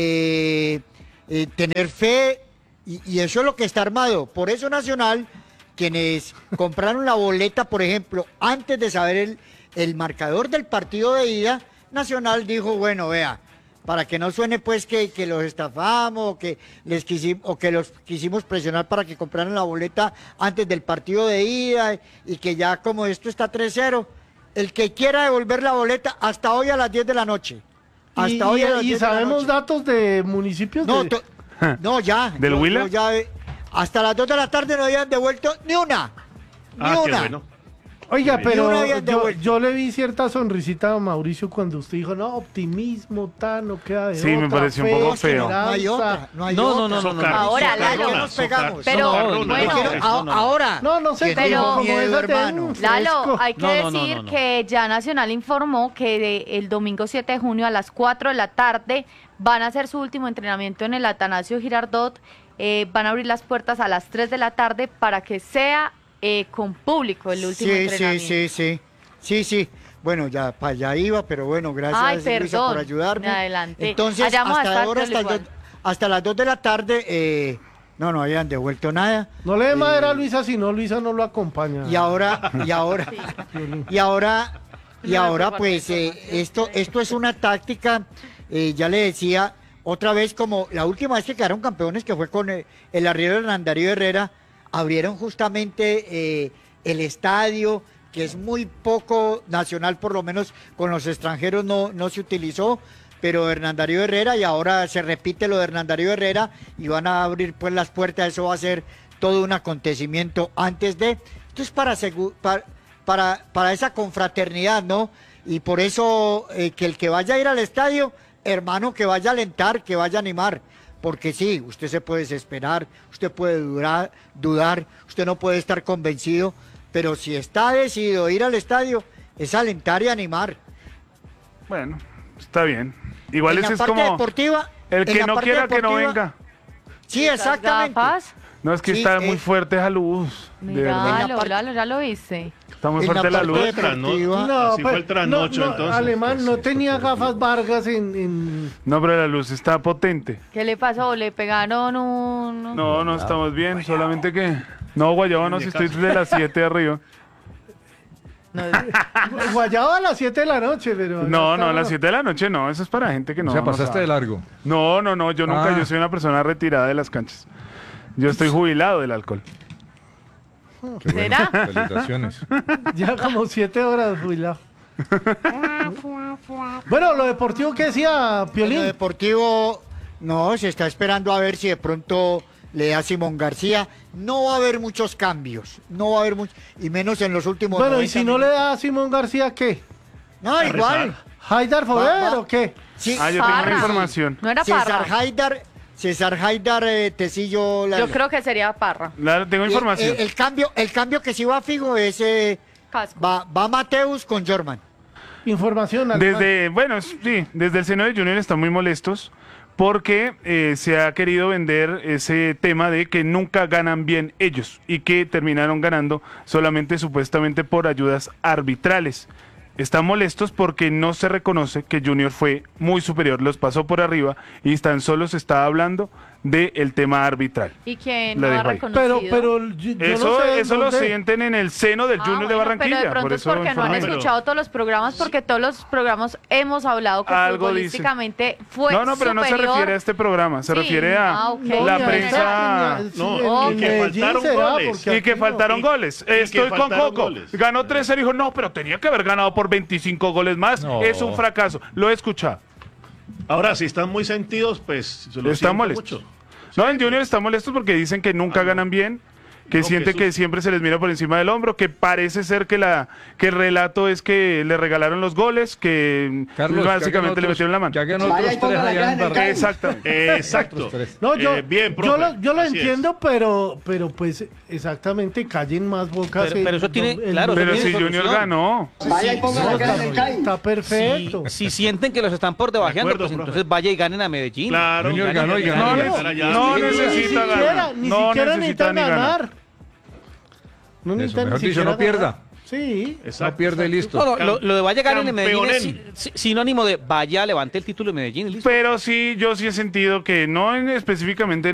Eh, eh, tener fe. Y, y eso es lo que está armado. Por eso Nacional, quienes compraron la boleta, por ejemplo, antes de saber el, el marcador del partido de ida, Nacional dijo, bueno, vea, para que no suene pues que, que los estafamos o que, les quisimos, o que los quisimos presionar para que compraran la boleta antes del partido de ida y que ya como esto está tres cero, el que quiera devolver la boleta hasta hoy a las diez de la noche. Hasta y, hoy a las y diez de la sabemos noche. datos de municipios. No, de... to- no ya. ¿Del yo- Huila? yo ya, eh, hasta las dos de la tarde no habían devuelto ni una. Ni Ah, qué una. bueno. Oiga, Ni pero una habían yo, devuelto. yo le vi cierta sonrisita a Mauricio cuando usted dijo, no, optimismo, tal, no queda de Sí, me otra, pareció un fe, poco feo. No hay esperanza". otra, no hay No, otra. no, no, no, no. Socar- Ahora, socarrona, Lalo, nos pegamos. socar- Pero, socarrona. bueno. Quiero- a- no, no. ahora. No, no sé, ¿quién pero- dijo como miedo, esa de hermano? un Lalo, fresco. hay que No, no, no, decir no, no. que ya Nacional informó que de- el domingo siete de junio a las cuatro de la tarde van a hacer su último entrenamiento en el Atanasio Girardot. Eh, van a abrir las puertas a las tres de la tarde para que sea eh, con público el último Sí, sí, entrenamiento. sí, sí. Sí, sí. Bueno, ya para allá iba, pero bueno, gracias Ay, Luisa perdón, por ayudarme. me adelanté. Entonces, Allá vamos a hasta estar ahora, todo hasta, igual. el dos- hasta las dos de la tarde, eh, no, no habían devuelto nada. No le dé Eh, madera a Luisa, si no, Luisa no lo acompaña. Y ahora, y ahora, y ahora, y No me ahora, preocupa pues, la eh, información. esto, esto es una táctica, eh, ya le decía, otra vez como la última vez que quedaron campeones, que fue con eh, el arriero Hernán Darío Herrera, abrieron justamente eh, el estadio, que es muy poco nacional, por lo menos con los extranjeros no, no se utilizó, pero Hernán Darío Herrera, y ahora se repite lo de Hernán Darío Herrera, y van a abrir pues las puertas, eso va a ser todo un acontecimiento antes de, esto es para, segu- para, para, para esa confraternidad, ¿no? Y por eso eh, que el que vaya a ir al estadio, hermano, que vaya a alentar, que vaya a animar, porque sí, usted se puede desesperar, usted puede dudar, dudar, usted no puede estar convencido, pero si está decidido a ir al estadio, es alentar y animar. Bueno, está bien. Igual En ese la es parte como deportiva, el en que la no parte quiera que no deportiva- venga. Sí, exactamente. ¿Gafas? No, es que Sí, está eh, muy fuerte esa luz. De verdad. Míralo, Lalo, ya lo viste. Está muy en la fuerte la, parte luz. deportiva- No, Así fue el trasnocho, no, no, entonces. Alemán no tenía gafas Vargas en... en- No, pero la luz está potente. ¿Qué le pasó? ¿Le pegaron un...? No, no estamos bien, solamente que... No, Guayabo, no, si estoy de las siete arriba. Guayaba a las siete de la noche, pero... No, no, a estaba- las siete de la noche no, eso es para gente que no. O sea, no pasaste sabe. de largo. No, no, no, yo nunca, Ah. yo soy una persona retirada de las canchas. Yo estoy jubilado del alcohol. Qué bueno. ¿Será? Felicitaciones. Ya como siete horas jubilado. Bueno, lo deportivo que decía En lo Piolín. deportivo, no, se está esperando a ver si de pronto le da Simón García. No va a haber muchos cambios, no va a haber muchos, y menos en los últimos Bueno, y noventa si no le minutos. da a Simón García, ¿qué? No, igual. ¿Haidar Foguer Va- va- o qué? Sí, Ah, yo tengo Parra. una información. No era César Parra. Haidar, César Haidar eh, Tecillo. la- Yo creo que sería Parra. La- tengo y el- información. El, el cambio, el cambio que sí va fijo es eh, Casco. va, va Mateus con Jorman. Información. Alemán. Desde, bueno, sí, desde el seno de Junior están muy molestos porque eh, se ha querido vender ese tema de que nunca ganan bien ellos y que terminaron ganando solamente supuestamente por ayudas arbitrales. Están molestos porque no se reconoce que Junior fue muy superior, los pasó por arriba y tan solo se está hablando del tema arbitral. Y que La no ha dejo ahí. reconocido. Pero, pero yo, yo Eso, no sé eso lo dónde. sienten en el seno del Ah, Junior de bueno, Barranquilla. Pero de pronto por es eso porque no han informé. escuchado todos los programas, porque todos los programas hemos hablado que Algo futbolísticamente fue No, no, pero no se superior. refiere a este programa, se Sí, refiere a ah, ok. la No, prensa. No, y que faltaron goles. Y que faltaron goles. Estoy con faltaron Coco. goles. Ganó tres cero y dijo, no, pero tenía que haber ganado por veinticinco goles más. No. Es un fracaso. Lo he escuchado. Ahora, si están muy sentidos, pues se lo Están siento molestos. mucho. No, en Junior están molestos porque dicen que nunca ganan bien, que No, siente que que eso- siempre se les mira por encima del hombro, que parece ser que la que el relato es que le regalaron los goles, que Carlos, básicamente que hagan le otros- metieron la mano. que hagan otros Vaya y ponga tres la allá caja en en el Barranquilla. Exacto. Exacto. No, yo, Eh, bien, yo profe, lo, yo lo así es. entiendo, pero, pero pues exactamente callen más bocas. Pero- en- pero eso tiene- en- claro, Pero tiene si solución. Junior ganó. Vaya y ponga la cara en el está, está perfecto. Si, si sienten que los están por debajeando, De acuerdo, pues profe. entonces vaya y ganen a Medellín. Claro, Junior ganen, ganó y ganen, ganó. ganen, No, ganen allá. no Ni necesita siquiera, ganar. ni No siquiera necesita necesitan ni ganar. ganar. No Eso, necesitan mejor ni dicho, siquiera no pierda. ganar. Sí. No pierde y listo. No, no, lo, lo de vaya ganen en Medellín es Campeonen. si- si- sinónimo de vaya, levante el título de Medellín y listo. Pero sí, yo sí he sentido que no en específicamente